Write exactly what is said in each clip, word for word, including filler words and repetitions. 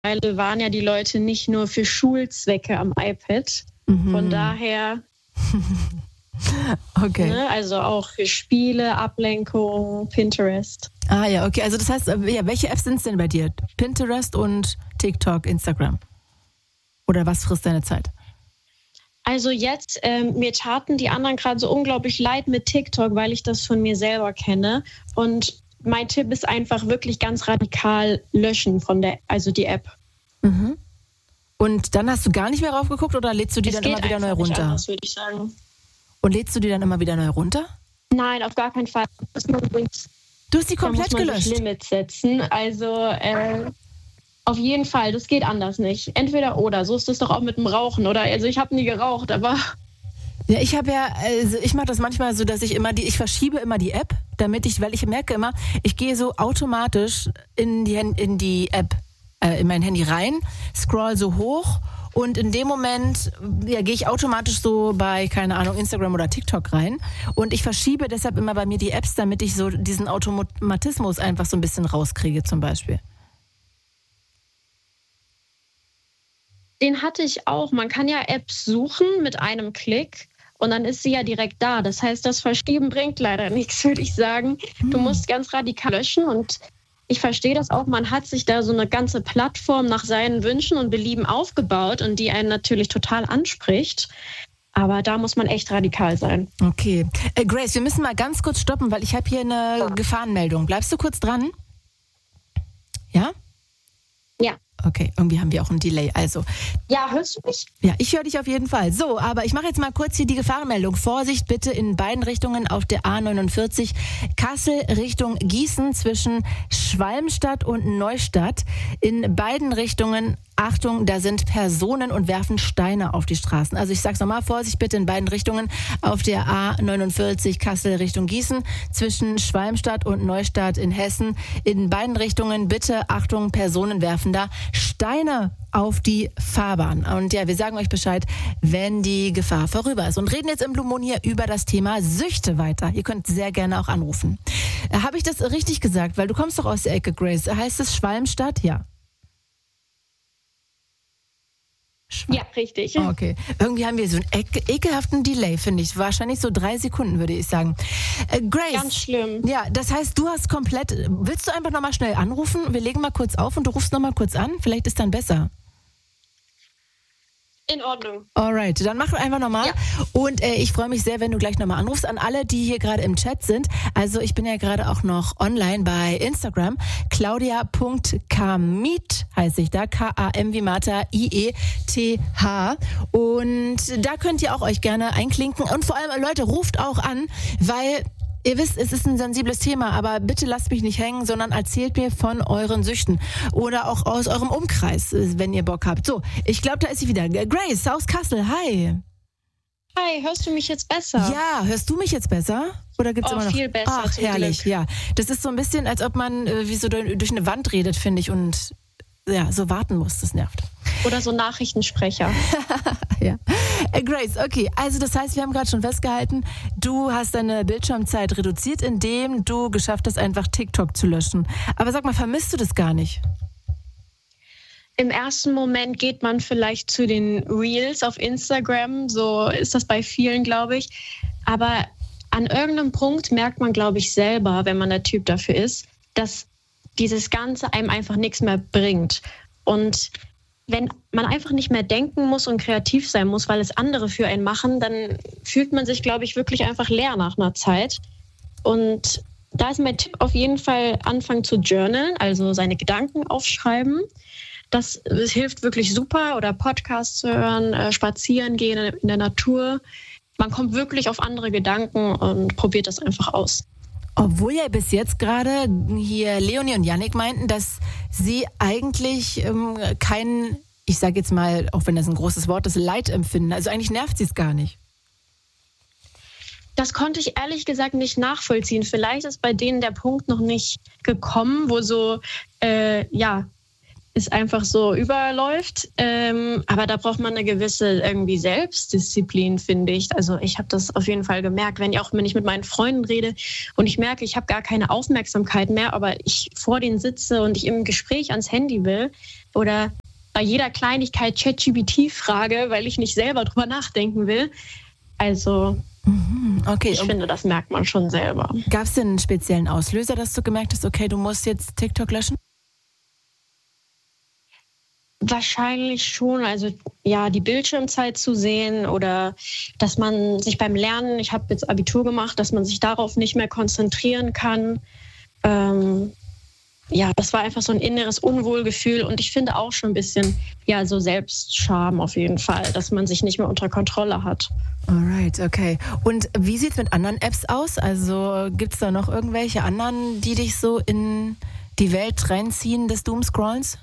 waren ja die Leute nicht nur für Schulzwecke am iPad. Mhm. Von daher, okay. ne, also auch für Spiele, Ablenkung, Pinterest. Ah ja, okay. Also das heißt, ja, welche Apps sind es denn bei dir? Pinterest und TikTok, Instagram? Oder was frisst deine Zeit? Also jetzt, ähm, mir taten die anderen gerade so unglaublich leid mit TikTok, weil ich das von mir selber kenne. Und mein Tipp ist einfach wirklich ganz radikal löschen von der, also die App. Mhm. Und dann hast du gar nicht mehr raufgeguckt oder lädst du die Es dann geht immer wieder einfach neu nicht runter? anders, würde ich sagen. Und lädst du die dann immer wieder neu runter? Nein, auf gar keinen Fall. Das muss man, Du hast die komplett da muss man gelöscht? sich Limits setzen. Also äh, auf jeden Fall, das geht anders nicht. Entweder oder, so ist es doch auch mit dem Rauchen. Oder also ich habe nie geraucht, aber... Ja, ich habe ja, also ich mache das manchmal so, dass ich immer die, ich verschiebe immer die App, damit ich, weil ich merke immer, ich gehe so automatisch in die, in die App, äh, in mein Handy rein, scroll so hoch und in dem Moment, ja, gehe ich automatisch so bei, keine Ahnung, Instagram oder TikTok rein und ich verschiebe deshalb immer bei mir die Apps, damit ich so diesen Automatismus einfach so ein bisschen rauskriege zum Beispiel. Den hatte ich auch. Man kann ja Apps suchen mit einem Klick. Und dann ist sie ja direkt da. Das heißt, das Verschieben bringt leider nichts, würde ich sagen. Du musst ganz radikal löschen. Und ich verstehe das auch. Man hat sich da so eine ganze Plattform nach seinen Wünschen und Belieben aufgebaut und die einen natürlich total anspricht. Aber da muss man echt radikal sein. Okay. Äh, Grace, wir müssen mal ganz kurz stoppen, weil ich habe hier eine Ja. Gefahrenmeldung. Bleibst du kurz dran? Ja? Ja. Okay, irgendwie haben wir auch ein Delay. Also, Ja, hörst du mich? ja, ich höre dich auf jeden Fall. So, aber ich mache jetzt mal kurz hier die Gefahrenmeldung. Vorsicht bitte in beiden Richtungen auf der A neunundvierzig Kassel Richtung Gießen zwischen Schwalmstadt und Neustadt. In beiden Richtungen, Achtung, da sind Personen und werfen Steine auf die Straßen. Also ich sag's nochmal, Vorsicht bitte in beiden Richtungen auf der A neunundvierzig Kassel Richtung Gießen zwischen Schwalmstadt und Neustadt in Hessen. In beiden Richtungen bitte, Achtung, Personen werfen da Steine auf die Fahrbahn. Und ja, wir sagen euch Bescheid, wenn die Gefahr vorüber ist. Und reden jetzt im Blue Moon hier über das Thema Süchte weiter. Ihr könnt sehr gerne auch anrufen. Äh, Habe ich das richtig gesagt? Weil du kommst doch aus der Ecke, Grace. Heißt es Schwalmstadt? Ja. Schwal- Ja, richtig. Oh, okay. Irgendwie haben wir so einen ekel- ekelhaften Delay, finde ich. Wahrscheinlich so drei Sekunden, würde ich sagen. Äh, Grace. Ganz schlimm. Ja, das heißt, du hast komplett... Willst du einfach nochmal schnell anrufen? Wir legen mal kurz auf und du rufst nochmal kurz an. Vielleicht ist dann besser. In Ordnung. Alright, dann mach einfach nochmal. Ja. Und äh, ich freue mich sehr, wenn du gleich nochmal anrufst. An alle, die hier gerade im Chat sind. Also ich bin ja gerade auch noch online bei Instagram. claudia punkt kamit heiße ich da. K A M wie Martha, I E T H. Und da könnt ihr auch euch gerne einklinken. Und vor allem, Leute, ruft auch an, weil... Ihr wisst, es ist ein sensibles Thema, aber bitte lasst mich nicht hängen, sondern erzählt mir von euren Süchten oder auch aus eurem Umkreis, wenn ihr Bock habt. So, ich glaube, da ist sie wieder. Grace aus Kassel, hi. Hi, hörst du mich jetzt besser? Ja, hörst du mich jetzt besser? Oder gibt's Oh, immer noch? viel besser, Ach, zum herrlich, Glück. ja. Das ist so ein bisschen, als ob man äh, wie so durch durch eine Wand redet, finde ich, und ja, so warten muss, das nervt. Oder so Nachrichtensprecher. Ja. Äh, Grace, okay, also das heißt, wir haben gerade schon festgehalten, du hast deine Bildschirmzeit reduziert, indem du geschafft hast, einfach TikTok zu löschen. Aber sag mal, vermisst du das gar nicht? Im ersten Moment geht man vielleicht zu den Reels auf Instagram, so ist das bei vielen, glaube ich. Aber an irgendeinem Punkt merkt man, glaube ich, selber, wenn man der Typ dafür ist, dass dieses Ganze einem einfach nichts mehr bringt. Und wenn man einfach nicht mehr denken muss und kreativ sein muss, weil es andere für einen machen, dann fühlt man sich, glaube ich, wirklich einfach leer nach einer Zeit. Und da ist mein Tipp auf jeden Fall, anfangen zu journalen, also seine Gedanken aufschreiben. Das, das hilft wirklich super. Oder Podcasts zu hören, äh, spazieren gehen in der Natur. Man kommt wirklich auf andere Gedanken und probiert das einfach aus. Obwohl ja bis jetzt gerade hier Leonie und Yannick meinten, dass sie eigentlich ähm, kein, ich sage jetzt mal, auch wenn das ein großes Wort ist, Leid empfinden. Also eigentlich nervt sie es gar nicht. Das konnte ich ehrlich gesagt nicht nachvollziehen. Vielleicht ist bei denen der Punkt noch nicht gekommen, wo so, äh, ja, es einfach so überläuft. Ähm, aber da braucht man eine gewisse irgendwie Selbstdisziplin, finde ich. Also ich habe das auf jeden Fall gemerkt, wenn ich auch wenn ich mit meinen Freunden rede und ich merke, ich habe gar keine Aufmerksamkeit mehr, aber ich vor denen sitze und ich im Gespräch ans Handy will, oder bei jeder Kleinigkeit ChatGPT frage, weil ich nicht selber drüber nachdenken will. Also Mhm, okay. ich finde, das merkt man schon selber. Gab es denn einen speziellen Auslöser, dass du gemerkt hast, okay, du musst jetzt TikTok löschen? Wahrscheinlich schon, also ja, die Bildschirmzeit zu sehen oder dass man sich beim Lernen, ich habe jetzt Abitur gemacht, dass man sich darauf nicht mehr konzentrieren kann. Ähm, ja, das war einfach so ein inneres Unwohlgefühl und ich finde auch schon ein bisschen, ja, so Selbstscham auf jeden Fall, dass man sich nicht mehr unter Kontrolle hat. Alright, okay. Und wie sieht es mit anderen Apps aus? Also gibt es da noch irgendwelche anderen, die dich so in die Welt reinziehen des Doomscrollens?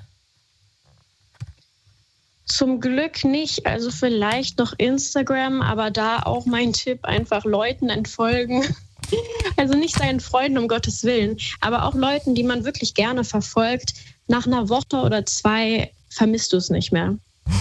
Zum Glück nicht, also vielleicht noch Instagram, aber da auch mein Tipp, einfach Leuten entfolgen. Also nicht seinen Freunden, um Gottes Willen, aber auch Leuten, die man wirklich gerne verfolgt. Nach einer Woche oder zwei vermisst du es nicht mehr.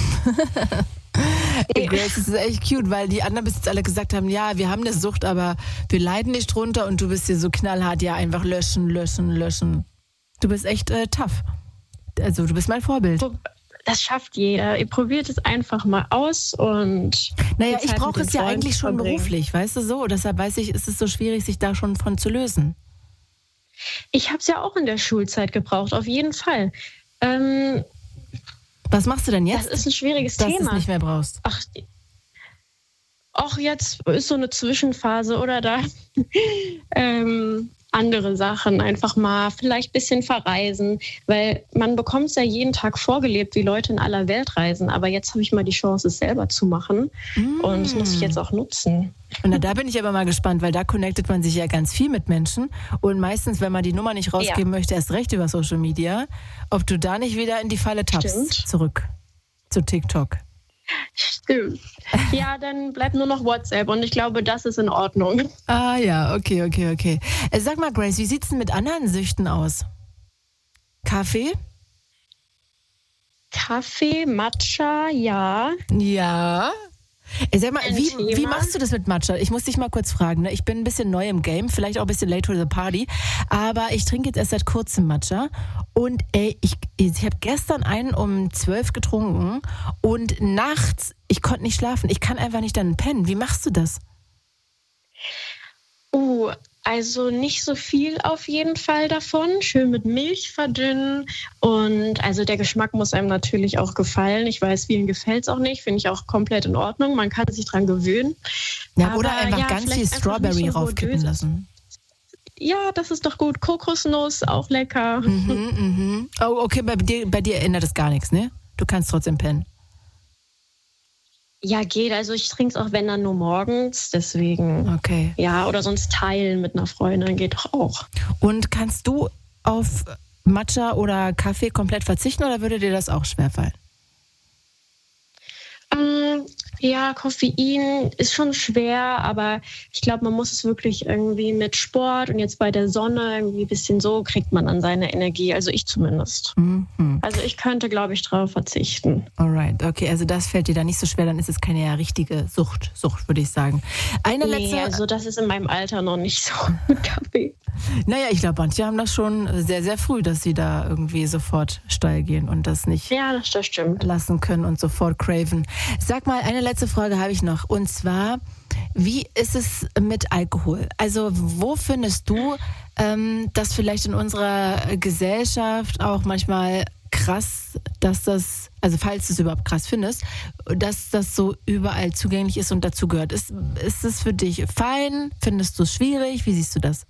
Hey Grace, das ist echt cute, weil die anderen bis jetzt alle gesagt haben, ja, wir haben eine Sucht, aber wir leiden nicht drunter und du bist hier so knallhart, ja, einfach löschen, löschen, löschen. Du bist echt äh, tough. Also du bist mein Vorbild. Das schafft jeder. Ihr probiert es einfach mal aus und... Naja, ich brauche es ja eigentlich schon beruflich, weißt du so? Deshalb weiß ich, ist es so schwierig, sich da schon von zu lösen. Ich habe es ja auch in der Schulzeit gebraucht, auf jeden Fall. Ähm, Was machst du denn jetzt? Das ist ein schwieriges dass Thema. Dass du es nicht mehr brauchst. Ach, auch jetzt ist so eine Zwischenphase oder da ähm, andere Sachen, einfach mal vielleicht ein bisschen verreisen, weil man bekommt es ja jeden Tag vorgelebt, wie Leute in aller Welt reisen, aber jetzt habe ich mal die Chance, es selber zu machen mm. und das muss ich jetzt auch nutzen. Und da bin ich aber mal gespannt, weil da connectet man sich ja ganz viel mit Menschen und meistens, wenn man die Nummer nicht rausgeben ja. möchte, erst recht über Social Media, ob du da nicht wieder in die Falle tappst, Stimmt. zurück zu TikTok. Stimmt. Ja, dann bleibt nur noch WhatsApp und ich glaube, das ist in Ordnung. Ah ja, okay, okay, okay. Sag mal, Grace, wie sieht es denn mit anderen Süchten aus? Kaffee? Kaffee, Matcha, ja. Ja. Sag mal, wie, wie machst du das mit Matcha? Ich muss dich mal kurz fragen. Ne? Ich bin ein bisschen neu im Game, vielleicht auch ein bisschen late to the party, aber ich trinke jetzt erst seit kurzem Matcha und ey, ich, ich habe gestern einen um zwölf getrunken und nachts, ich konnte nicht schlafen. Ich kann einfach nicht dann pennen. Wie machst du das? Uh, also nicht so viel auf jeden Fall davon. Schön mit Milch verdünnen. Und also der Geschmack muss einem natürlich auch gefallen. Ich weiß, vielen gefällt es auch nicht. Finde ich auch komplett in Ordnung. Man kann sich dran gewöhnen. Ja, oder Aber, einfach ja, ganz viel Strawberry so raufkippen lassen. Ja, das ist doch gut. Kokosnuss, auch lecker. Mhm, mhm. Oh, okay, bei dir, bei dir ändert das gar nichts, ne? Du kannst trotzdem pennen. Ja, geht. Also ich trinke es auch, wenn dann nur morgens. Deswegen, okay. Ja, oder sonst teilen mit einer Freundin geht doch auch. Und kannst du auf Matcha oder Kaffee komplett verzichten oder würde dir das auch schwerfallen? Ähm, ja, Koffein ist schon schwer, aber ich glaube, man muss es wirklich irgendwie mit Sport und jetzt bei der Sonne irgendwie ein bisschen so kriegt man dann seine Energie. Also ich zumindest. Mhm. Also ich könnte, glaube ich, drauf verzichten. Alright, okay, also das fällt dir da nicht so schwer, dann ist es keine ja, richtige Sucht, Sucht würde ich sagen. Eine nee, letzte... also das ist in meinem Alter noch nicht so mit Kaffee. Naja, ich glaube, manche haben das schon sehr, sehr früh, dass sie da irgendwie sofort steil gehen und das nicht ja, das stimmt. lassen können und sofort craven. Sag mal, eine letzte Frage habe ich noch. Und zwar, wie ist es mit Alkohol? Also wo findest du, ähm, dass vielleicht in unserer Gesellschaft auch manchmal krass, dass das, also falls du es überhaupt krass findest, dass das so überall zugänglich ist und dazugehört. Ist, ist es für dich fein? Findest du es schwierig? Wie siehst du das?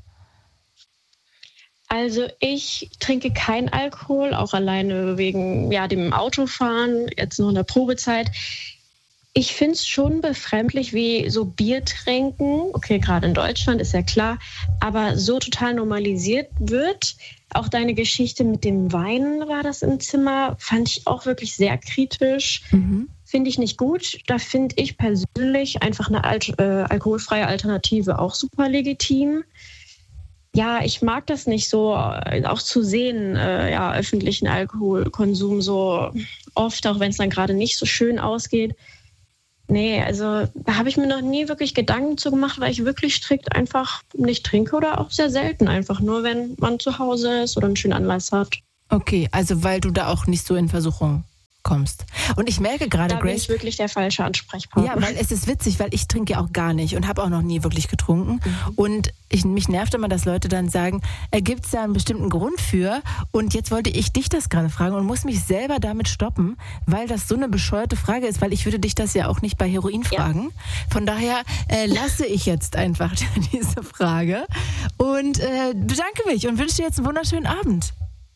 Also ich trinke kein Alkohol, auch alleine wegen ja, dem Autofahren, jetzt noch in der Probezeit. Ich finde es schon befremdlich, wie so Bier trinken, okay, gerade in Deutschland ist ja klar, aber so total normalisiert wird. Auch deine Geschichte mit dem Wein war das im Zimmer, fand ich auch wirklich sehr kritisch. Mhm. Finde ich nicht gut. Da finde ich persönlich einfach eine Al- äh, alkoholfreie Alternative auch super legitim. Ja, ich mag das nicht so, auch zu sehen, äh, ja, öffentlichen Alkoholkonsum so oft, auch wenn es dann gerade nicht so schön ausgeht. Nee, also da habe ich mir noch nie wirklich Gedanken zu gemacht, weil ich wirklich strikt einfach nicht trinke oder auch sehr selten einfach nur, wenn man zu Hause ist oder einen schönen Anlass hat. Okay, also weil du da auch nicht so in Versuchung kommst. Und ich merke gerade, da Grace... bin ich wirklich der falsche Ansprechpartner. Ja, weil es ist witzig, weil ich trinke ja auch gar nicht und habe auch noch nie wirklich getrunken. Mhm. Und ich, mich nervt immer, dass Leute dann sagen, äh, gibt es da einen bestimmten Grund für? Und jetzt wollte ich dich das gerade fragen und muss mich selber damit stoppen, weil das so eine bescheuerte Frage ist, weil ich würde dich das ja auch nicht bei Heroin fragen. Ja. Von daher äh, lasse ich jetzt einfach diese Frage und äh, bedanke mich und wünsche dir jetzt einen wunderschönen Abend.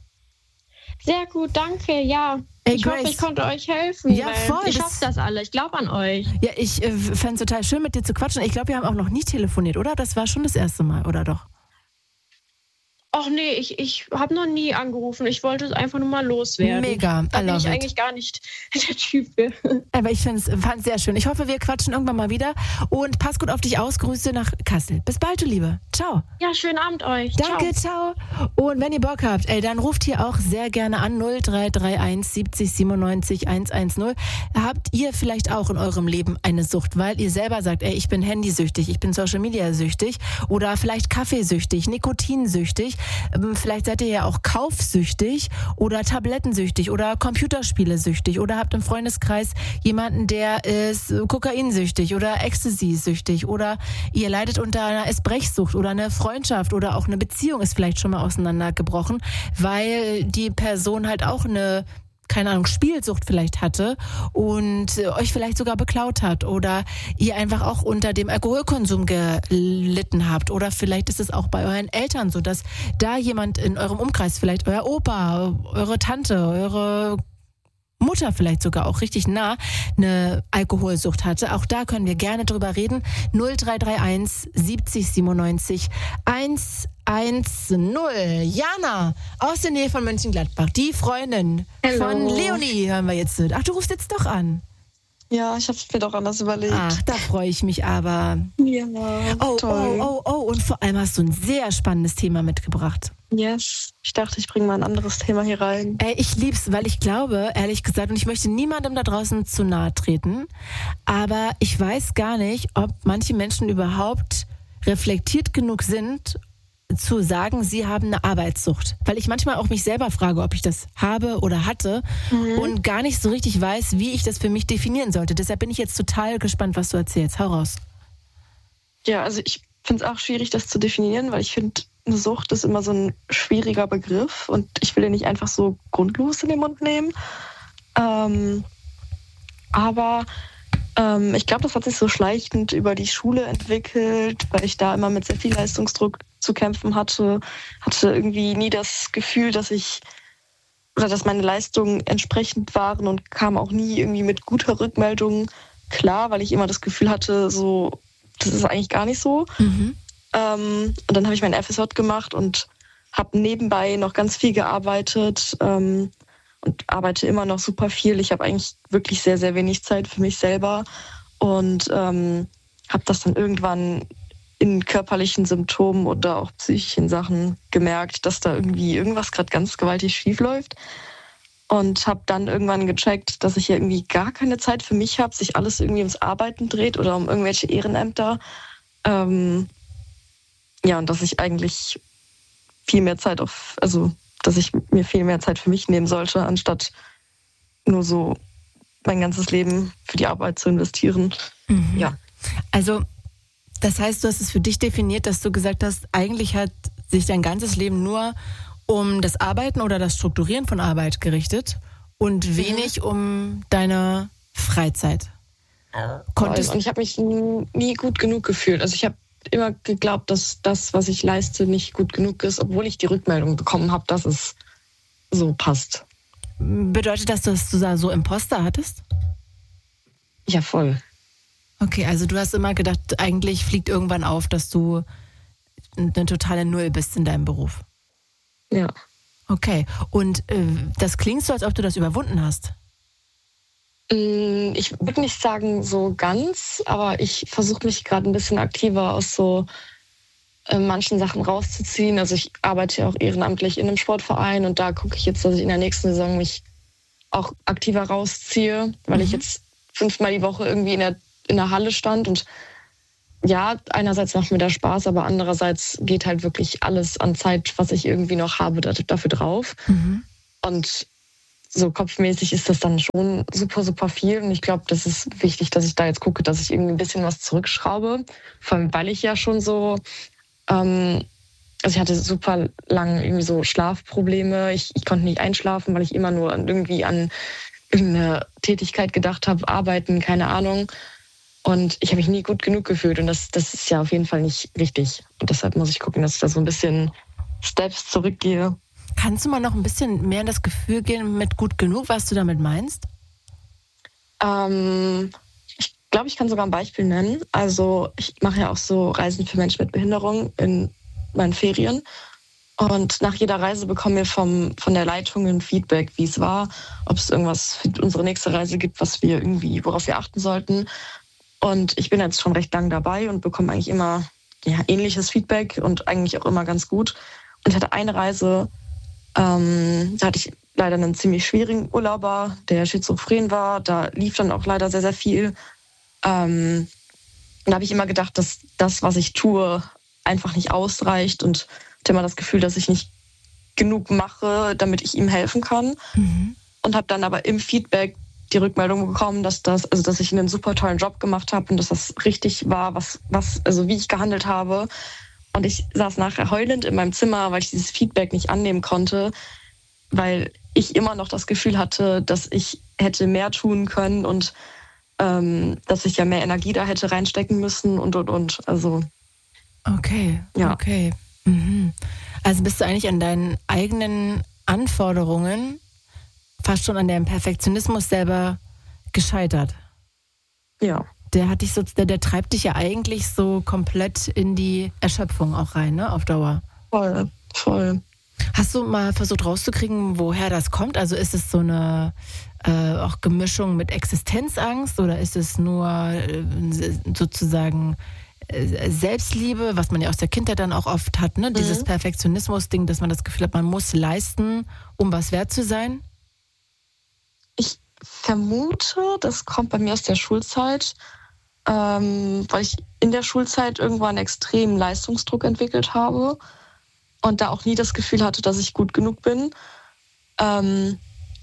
Sehr gut, danke, ja. Ey, ich Grace. hoffe, ich konnte euch helfen. Ja, voll. Ich schaffe das alle. Ich glaube an euch. Ja, ich äh, fände es total schön, mit dir zu quatschen. Ich glaube, wir haben auch noch nie telefoniert, oder? Das war schon das erste Mal, oder doch? Ach nee, ich, ich habe noch nie angerufen. Ich wollte es einfach nur mal loswerden. Mega, da bin ich it. eigentlich gar nicht der Typ für. Aber ich fand es sehr schön. Ich hoffe, wir quatschen irgendwann mal wieder. Und pass gut auf dich aus. Grüße nach Kassel. Bis bald, du Liebe. Ciao. Ja, schönen Abend euch. Danke, ciao. ciao. Und wenn ihr Bock habt, ey, dann ruft hier auch sehr gerne an null drei drei eins siebzig siebenundneunzig hundertzehn. Habt ihr vielleicht auch in eurem Leben eine Sucht, weil ihr selber sagt, ey, ich bin handysüchtig, ich bin Social Media süchtig oder vielleicht Kaffeesüchtig, Nikotinsüchtig. Vielleicht seid ihr ja auch kaufsüchtig oder tablettensüchtig oder Computerspielesüchtig oder habt im Freundeskreis jemanden, der ist kokainsüchtig oder Ecstasy-süchtig oder ihr leidet unter einer Essbrechsucht oder eine Freundschaft oder auch eine Beziehung ist vielleicht schon mal auseinandergebrochen, weil die Person halt auch eine keine Ahnung, Spielsucht vielleicht hatte und euch vielleicht sogar beklaut hat oder ihr einfach auch unter dem Alkoholkonsum gelitten habt oder vielleicht ist es auch bei euren Eltern so, dass da jemand in eurem Umkreis, vielleicht euer Opa, eure Tante, eure Mutter vielleicht sogar auch richtig nah eine Alkoholsucht hatte. Auch da können wir gerne drüber reden. null drei drei eins siebzig siebenundneunzig hundertzehn. Jana aus der Nähe von Mönchengladbach, die Freundin Hello. Von Leonie hören wir jetzt. Ach, du rufst jetzt doch an. Ja, ich habe mir doch anders überlegt. Ach, da freue ich mich aber. Ja, oh, toll. Oh, oh, oh, und vor allem hast du ein sehr spannendes Thema mitgebracht. Yes. Ich dachte, ich bringe mal ein anderes Thema hier rein. Ey, ich lieb's, weil ich glaube, ehrlich gesagt, und ich möchte niemandem da draußen zu nahe treten, aber ich weiß gar nicht, ob manche Menschen überhaupt reflektiert genug sind, zu sagen, sie haben eine Arbeitssucht. Weil ich manchmal auch mich selber frage, ob ich das habe oder hatte mhm. und gar nicht so richtig weiß, wie ich das für mich definieren sollte. Deshalb bin ich jetzt total gespannt, was du erzählst. Hau raus. Ja, also ich finde es auch schwierig, das zu definieren, weil ich finde, eine Sucht ist immer so ein schwieriger Begriff und ich will den nicht einfach so grundlos in den Mund nehmen. Ähm, aber ähm, ich glaube, das hat sich so schleichend über die Schule entwickelt, weil ich da immer mit sehr viel Leistungsdruck zu kämpfen hatte. Hatte irgendwie nie das Gefühl, dass ich oder dass meine Leistungen entsprechend waren und kam auch nie irgendwie mit guter Rückmeldung klar, weil ich immer das Gefühl hatte, so das ist eigentlich gar nicht so. Mhm. Ähm, und dann habe ich mein F S J gemacht und habe nebenbei noch ganz viel gearbeitet ähm, und arbeite immer noch super viel. Ich habe eigentlich wirklich sehr, sehr wenig Zeit für mich selber und ähm, habe das dann irgendwann in körperlichen Symptomen oder auch psychischen Sachen gemerkt, dass da irgendwie irgendwas gerade ganz gewaltig schief läuft. Und habe dann irgendwann gecheckt, dass ich hier irgendwie gar keine Zeit für mich habe, sich alles irgendwie ums Arbeiten dreht oder um irgendwelche Ehrenämter. Ähm, ja, und dass ich eigentlich viel mehr Zeit auf, also dass ich mir viel mehr Zeit für mich nehmen sollte, anstatt nur so mein ganzes Leben für die Arbeit zu investieren. Mhm. Ja. Also das heißt, du hast es für dich definiert, dass du gesagt hast, eigentlich hat sich dein ganzes Leben nur um das Arbeiten oder das Strukturieren von Arbeit gerichtet und wenig mhm. um deine Freizeit. Konntest und ich habe mich nie gut genug gefühlt. Also ich habe immer geglaubt, dass das, was ich leiste, nicht gut genug ist, obwohl ich die Rückmeldung bekommen habe, dass es so passt. Bedeutet das, dass du da so Imposter hattest? Ja, voll. Okay, also du hast immer gedacht, eigentlich fliegt irgendwann auf, dass du eine totale Null bist in deinem Beruf. Ja. Okay, und äh, das klingt so, als ob du das überwunden hast. Ich würde nicht sagen so ganz, aber ich versuche mich gerade ein bisschen aktiver aus so äh, manchen Sachen rauszuziehen. Also ich arbeite ja auch ehrenamtlich in einem Sportverein und da gucke ich jetzt, dass ich in der nächsten Saison mich auch aktiver rausziehe, weil mhm. ich jetzt fünfmal die Woche irgendwie in der, in der Halle stand und ja, einerseits macht mir das Spaß, aber andererseits geht halt wirklich alles an Zeit, was ich irgendwie noch habe, dafür drauf. Mhm. Und so kopfmäßig ist das dann schon super, super viel. Und ich glaube, das ist wichtig, dass ich da jetzt gucke, dass ich irgendwie ein bisschen was zurückschraube. Vor allem, weil ich ja schon so, ähm, also ich hatte super lang irgendwie so Schlafprobleme. Ich, ich konnte nicht einschlafen, weil ich immer nur an, irgendwie an irgendeine Tätigkeit gedacht habe, arbeiten, keine Ahnung. Und ich habe mich nie gut genug gefühlt. Und das, das ist ja auf jeden Fall nicht richtig. Und deshalb muss ich gucken, dass ich da so ein bisschen Steps zurückgehe. Kannst du mal noch ein bisschen mehr in das Gefühl gehen mit gut genug, was du damit meinst? Ähm, ich glaube, ich kann sogar ein Beispiel nennen. Also ich mache ja auch so Reisen für Menschen mit Behinderung in meinen Ferien. Und nach jeder Reise bekommen wir vom, von der Leitung ein Feedback, wie es war, ob es irgendwas für unsere nächste Reise gibt, was wir irgendwie, worauf wir achten sollten. Und ich bin jetzt schon recht lang dabei und bekomme eigentlich immer ja, ähnliches Feedback und eigentlich auch immer ganz gut. Und ich hatte eine Reise, Ähm, da hatte ich leider einen ziemlich schwierigen Urlauber, der schizophren war. Da lief dann auch leider sehr, sehr viel. Ähm, da habe ich immer gedacht, dass das, was ich tue, einfach nicht ausreicht und hatte immer das Gefühl, dass ich nicht genug mache, damit ich ihm helfen kann. Mhm. Und habe dann aber im Feedback die Rückmeldung bekommen, dass das, also dass ich einen super tollen Job gemacht habe und dass das richtig war, was, was, also wie ich gehandelt habe. Und ich saß nachher heulend in meinem Zimmer, weil ich dieses Feedback nicht annehmen konnte, weil ich immer noch das Gefühl hatte, dass ich hätte mehr tun können und ähm, dass ich ja mehr Energie da hätte reinstecken müssen und, und, und. Also, okay, ja. okay. Mhm. Also bist du eigentlich an deinen eigenen Anforderungen, fast schon an deinem Perfektionismus selber gescheitert? Ja. Der hat dich so, der, der treibt dich ja eigentlich so komplett in die Erschöpfung auch rein, ne, auf Dauer. Voll, voll. Hast du mal versucht rauszukriegen, woher das kommt? Also ist es so eine äh, auch Gemischung mit Existenzangst oder ist es nur äh, sozusagen äh, Selbstliebe, was man ja aus der Kindheit dann auch oft hat, ne? Mhm. Dieses Perfektionismus-Ding, dass man das Gefühl hat, man muss leisten, um was wert zu sein? Ich vermute, das kommt bei mir aus der Schulzeit. Ähm, weil ich in der Schulzeit irgendwann extremen Leistungsdruck entwickelt habe und da auch nie das Gefühl hatte, dass ich gut genug bin. Ähm,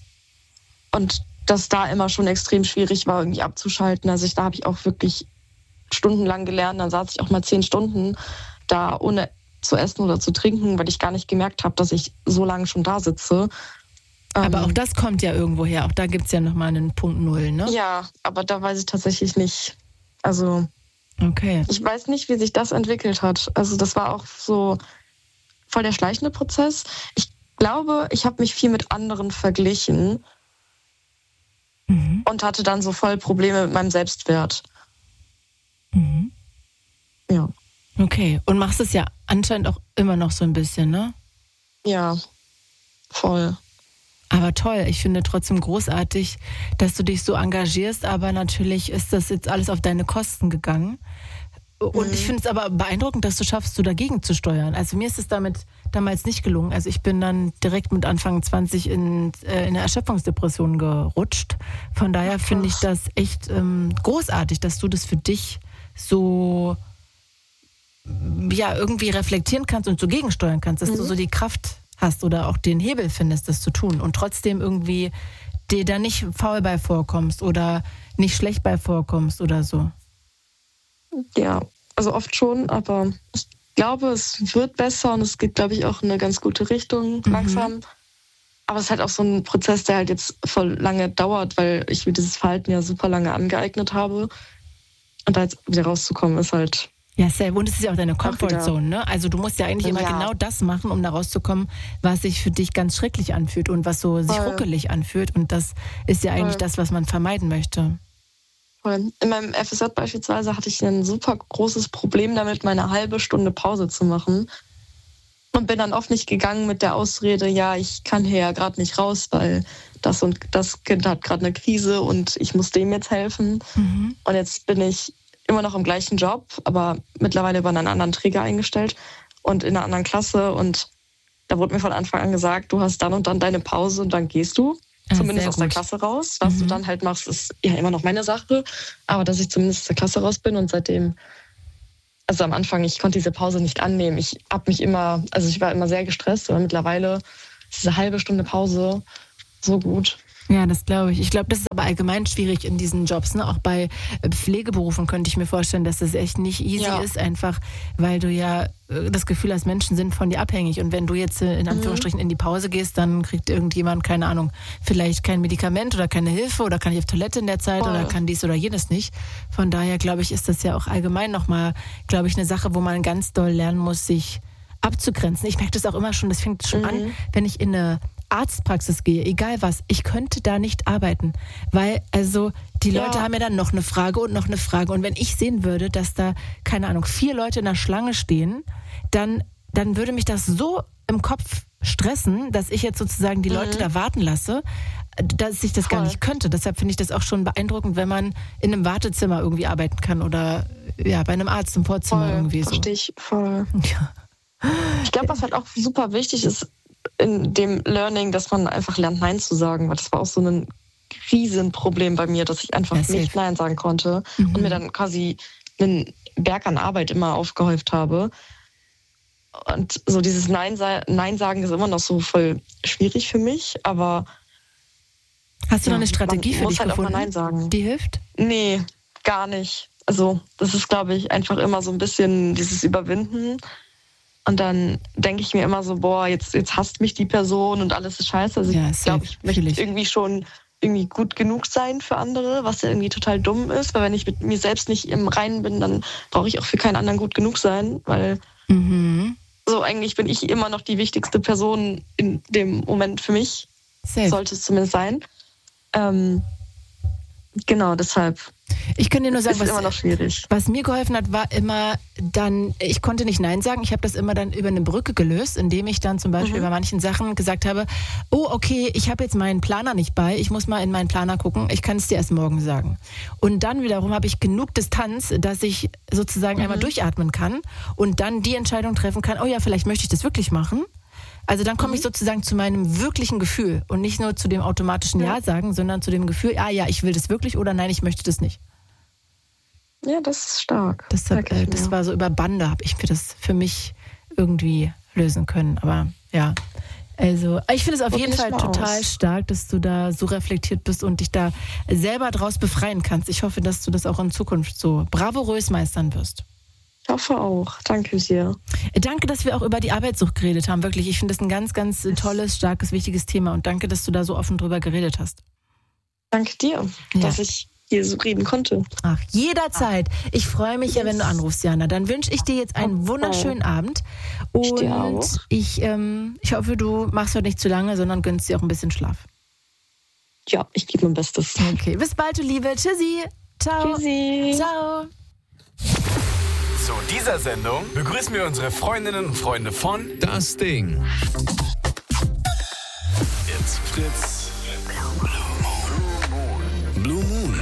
und das da immer schon extrem schwierig war, irgendwie abzuschalten. Also ich, da habe ich auch wirklich stundenlang gelernt. Dann saß ich auch mal zehn Stunden da, ohne zu essen oder zu trinken, weil ich gar nicht gemerkt habe, dass ich so lange schon da sitze. Aber auch das kommt ja irgendwo her. Auch da gibt es ja nochmal einen Punkt Null, ne? Ja, aber da weiß ich tatsächlich nicht. Also, okay. Ich weiß nicht, wie sich das entwickelt hat. Also das war auch so voll der schleichende Prozess. Ich glaube, ich habe mich viel mit anderen verglichen mhm. und hatte dann so voll Probleme mit meinem Selbstwert. Mhm. Ja. Okay, und machst es ja anscheinend auch immer noch so ein bisschen, ne? Ja, voll. Aber toll, ich finde trotzdem großartig, dass du dich so engagierst, aber natürlich ist das jetzt alles auf deine Kosten gegangen. Und mhm. ich finde es aber beeindruckend, dass du schaffst, so dagegen zu steuern. Also mir ist es damit damals nicht gelungen. Also ich bin dann direkt mit Anfang zwanzig in, äh, in eine Erschöpfungsdepression gerutscht. Von daher finde ich das echt ähm, großartig, dass du das für dich so ja irgendwie reflektieren kannst und so gegensteuern kannst, dass mhm. du so die Kraft hast oder auch den Hebel findest, das zu tun und trotzdem irgendwie dir da nicht faul bei vorkommst oder nicht schlecht bei vorkommst oder so. Ja, also oft schon, aber ich glaube, es wird besser und es geht, glaube ich, auch in eine ganz gute Richtung mhm. langsam. Aber es ist halt auch so ein Prozess, der halt jetzt voll lange dauert, weil ich mir dieses Verhalten ja super lange angeeignet habe. Und da jetzt wieder rauszukommen, ist halt... Ja, sehr. Und es ist ja auch deine Comfortzone, ne? Also du musst ja eigentlich immer ja. genau das machen, um da rauszukommen, was sich für dich ganz schrecklich anfühlt und was so sich Voll. ruckelig anfühlt. Und das ist ja eigentlich Voll. das, was man vermeiden möchte. Voll. In meinem F S J beispielsweise hatte ich ein super großes Problem damit, meine halbe Stunde Pause zu machen. Und bin dann oft nicht gegangen mit der Ausrede, ja, ich kann hier ja gerade nicht raus, weil das und das Kind hat gerade eine Krise und ich muss dem jetzt helfen. Mhm. Und jetzt bin ich immer noch im gleichen Job, aber mittlerweile über einen anderen Träger eingestellt und in einer anderen Klasse. Und da wurde mir von Anfang an gesagt, du hast dann und dann deine Pause und dann gehst du. Ah, zumindest aus der Klasse raus. Was mhm. du dann halt machst, ist ja immer noch meine Sache. Aber dass ich zumindest aus der Klasse raus bin und seitdem, also am Anfang, ich konnte diese Pause nicht annehmen. Ich hab mich immer, also ich war immer sehr gestresst, aber mittlerweile diese halbe Stunde Pause so gut. Ja, das glaube ich. Ich glaube, das ist aber allgemein schwierig in diesen Jobs. Ne? Auch bei Pflegeberufen könnte ich mir vorstellen, dass das echt nicht easy ja. ist, einfach weil du ja das Gefühl hast, Menschen sind von dir abhängig. Und wenn du jetzt in Anführungsstrichen in die Pause gehst, dann kriegt irgendjemand, keine Ahnung, vielleicht kein Medikament oder keine Hilfe oder kann nicht auf Toilette in der Zeit Voll. Oder kann dies oder jenes nicht. Von daher, glaube ich, ist das ja auch allgemein nochmal, glaube ich, eine Sache, wo man ganz doll lernen muss, sich abzugrenzen. Ich merke das auch immer schon, das fängt schon mhm. an, wenn ich in eine Arztpraxis gehe, egal was, ich könnte da nicht arbeiten, weil also die Leute ja. haben ja dann noch eine Frage und noch eine Frage und wenn ich sehen würde, dass da, keine Ahnung, vier Leute in der Schlange stehen, dann, dann würde mich das so im Kopf stressen, dass ich jetzt sozusagen die mhm. Leute da warten lasse, dass ich das Voll. Gar nicht könnte. Deshalb finde ich das auch schon beeindruckend, wenn man in einem Wartezimmer irgendwie arbeiten kann oder ja, bei einem Arzt im Vorzimmer voll, irgendwie so. Verstehe ich voll. Ja. Ich glaube, was halt auch super wichtig ist, in dem Learning, dass man einfach lernt, Nein zu sagen, weil das war auch so ein Riesenproblem bei mir, dass ich einfach ja, nicht Nein sagen konnte mhm. und mir dann quasi einen Berg an Arbeit immer aufgehäuft habe. Und so dieses Nein, Nein sagen ist immer noch so voll schwierig für mich, aber hast du ja, noch eine Strategie für dich halt gefunden, auch mal Nein sagen. Die hilft? Nee, gar nicht. Also das ist, glaube ich, einfach immer so ein bisschen dieses Überwinden. Und dann denke ich mir immer so, boah, jetzt, jetzt hasst mich die Person und alles ist scheiße. Also ja, ich glaube, ich möchte ich. irgendwie schon irgendwie gut genug sein für andere, was ja irgendwie total dumm ist. Weil wenn ich mit mir selbst nicht im Reinen bin, dann brauche ich auch für keinen anderen gut genug sein. Weil mhm. so eigentlich bin ich immer noch die wichtigste Person in dem Moment für mich. Safe. Sollte es zumindest sein. Ähm, genau, deshalb. Ich kann dir nur sagen, was, immer noch schwierig. was mir geholfen hat, war immer dann, ich konnte nicht Nein sagen, ich habe das immer dann über eine Brücke gelöst, indem ich dann zum Beispiel mhm. bei manchen Sachen gesagt habe, oh okay, ich habe jetzt meinen Planer nicht bei, ich muss mal in meinen Planer gucken, ich kann es dir erst morgen sagen. Und dann wiederum habe ich genug Distanz, dass ich sozusagen mhm. einmal durchatmen kann und dann die Entscheidung treffen kann, oh ja, vielleicht möchte ich das wirklich machen. Also dann komme mhm. ich sozusagen zu meinem wirklichen Gefühl und nicht nur zu dem automatischen Ja sagen, sondern zu dem Gefühl, ah ja, ich will das wirklich oder nein, ich möchte das nicht. Ja, das ist stark. Deshalb, äh, das war so über Bande, habe ich mir das für mich irgendwie lösen können. Aber ja, also ich finde es auf jeden Fall total stark, dass du da so reflektiert bist und dich da selber draus befreien kannst. Ich hoffe, dass du das auch in Zukunft so bravourös meistern wirst. Ich hoffe auch. Danke sehr. Danke, dass wir auch über die Arbeitssucht geredet haben. Wirklich, ich finde das ein ganz, ganz tolles, starkes, wichtiges Thema. Und danke, dass du da so offen drüber geredet hast. Danke dir, ja. dass ich hier so reden konnte. Ach, jederzeit. Ich freue mich ja, wenn du anrufst, Jana. Dann wünsche ich dir jetzt einen wunderschönen Abend. Und ich, dir auch. ich, ähm, ich hoffe, du machst heute nicht zu lange, sondern gönnst dir auch ein bisschen Schlaf. Ja, ich gebe mein Bestes. Okay, bis bald, du Liebe. Tschüssi. Ciao. Tschüssi. Ciao. Zu dieser Sendung begrüßen wir unsere Freundinnen und Freunde von Das Ding. It's Fritz. Blue Moon.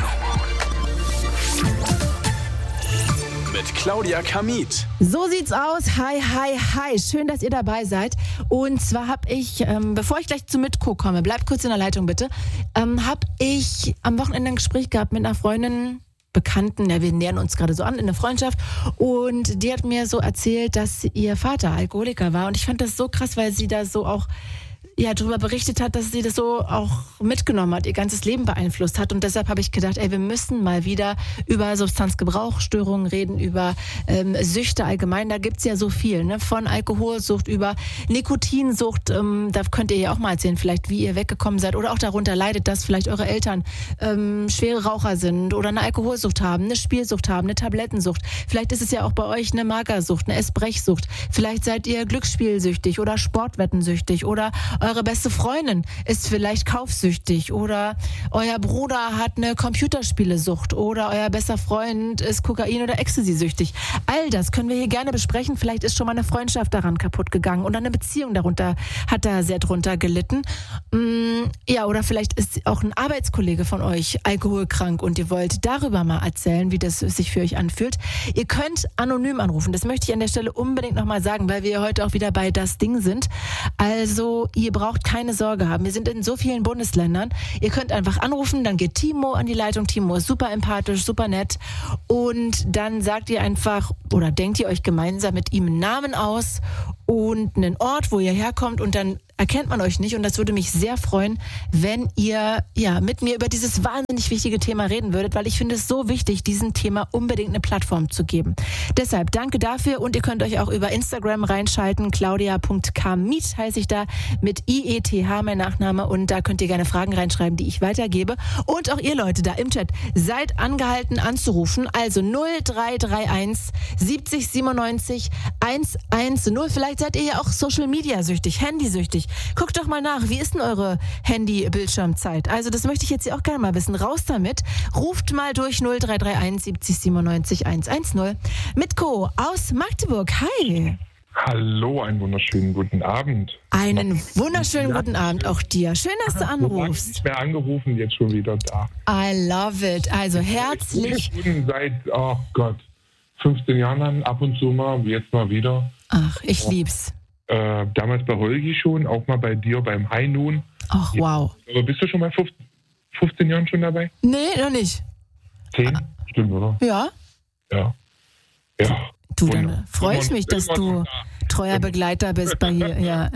Mit Claudia Kamit. So sieht's aus. Hi, hi, hi. Schön, dass ihr dabei seid. Und zwar habe ich, ähm, bevor ich gleich zu Mitco komme, bleibt kurz in der Leitung bitte, ähm, habe ich am Wochenende ein Gespräch gehabt mit einer Freundin, Bekannten, ja, wir nähern uns gerade so an in der Freundschaft und die hat mir so erzählt, dass ihr Vater Alkoholiker war und ich fand das so krass, weil sie da so auch ja, darüber berichtet hat, dass sie das so auch mitgenommen hat, ihr ganzes Leben beeinflusst hat. Und deshalb habe ich gedacht, ey, wir müssen mal wieder über Substanzgebrauchsstörungen reden, über ähm, Süchte allgemein. Da gibt's ja so viel, ne? Von Alkoholsucht über Nikotinsucht. Ähm, da könnt ihr ja auch mal erzählen, vielleicht wie ihr weggekommen seid oder auch darunter leidet, dass vielleicht eure Eltern ähm, schwere Raucher sind oder eine Alkoholsucht haben, eine Spielsucht haben, eine Tablettensucht. Vielleicht ist es ja auch bei euch eine Magersucht, eine Essbrechsucht. Vielleicht seid ihr glücksspielsüchtig oder sportwettensüchtig oder eure beste Freundin ist vielleicht kaufsüchtig oder euer Bruder hat eine Computerspielesucht oder euer bester Freund ist Kokain- oder Ecstasy-süchtig. All das können wir hier gerne besprechen. Vielleicht ist schon mal eine Freundschaft daran kaputt gegangen oder eine Beziehung darunter hat da sehr drunter gelitten. Ja, oder vielleicht ist auch ein Arbeitskollege von euch alkoholkrank und ihr wollt darüber mal erzählen, wie das sich für euch anfühlt. Ihr könnt anonym anrufen. Das möchte ich an der Stelle unbedingt nochmal sagen, weil wir heute auch wieder bei Das Ding sind. Also ihr braucht keine Sorge haben. Wir sind in so vielen Bundesländern. Ihr könnt einfach anrufen, dann geht Timo an die Leitung. Timo ist super empathisch, super nett. Und dann sagt ihr einfach oder denkt ihr euch gemeinsam mit ihm einen Namen aus und einen Ort, wo ihr herkommt und dann erkennt man euch nicht und das würde mich sehr freuen, wenn ihr ja mit mir über dieses wahnsinnig wichtige Thema reden würdet, weil ich finde es so wichtig, diesem Thema unbedingt eine Plattform zu geben. Deshalb danke dafür und ihr könnt euch auch über Instagram reinschalten, claudia punkt kamit heiße ich da, mit I E T H mein Nachname und da könnt ihr gerne Fragen reinschreiben, die ich weitergebe und auch ihr Leute da im Chat seid angehalten anzurufen, also null drei drei eins siebzig siebenundneunzig hundertzehn. Vielleicht seid ihr ja auch Social Media süchtig, Handysüchtig. Guckt doch mal nach, wie ist denn eure Handy-Bildschirmzeit? Also das möchte ich jetzt hier auch gerne mal wissen. Raus damit. Ruft mal durch null drei drei eins siebzig siebenundneunzig hundertzehn. Mitko aus Magdeburg. Hi. Hallo, einen wunderschönen guten Abend. Einen wunderschönen guten Abend auch dir. Schön, dass du anrufst. Ich mehr angerufen, jetzt schon wieder da. I love it. Also herzlich. Ich bin seit, oh Gott, fünfzehn Jahren an, ab und zu mal, jetzt mal wieder. Ach, ich lieb's. Äh, damals bei Holgi schon, auch mal bei dir beim High Noon. Ach, wow. Aber bist du schon bei fünfzehn Jahren schon dabei? Nee, noch nicht. zehn? Ah. Stimmt, oder? Ja. Ja. Ja. Du, dann freue ich mich, dass du treuer Begleiter bist bei hier. Ja.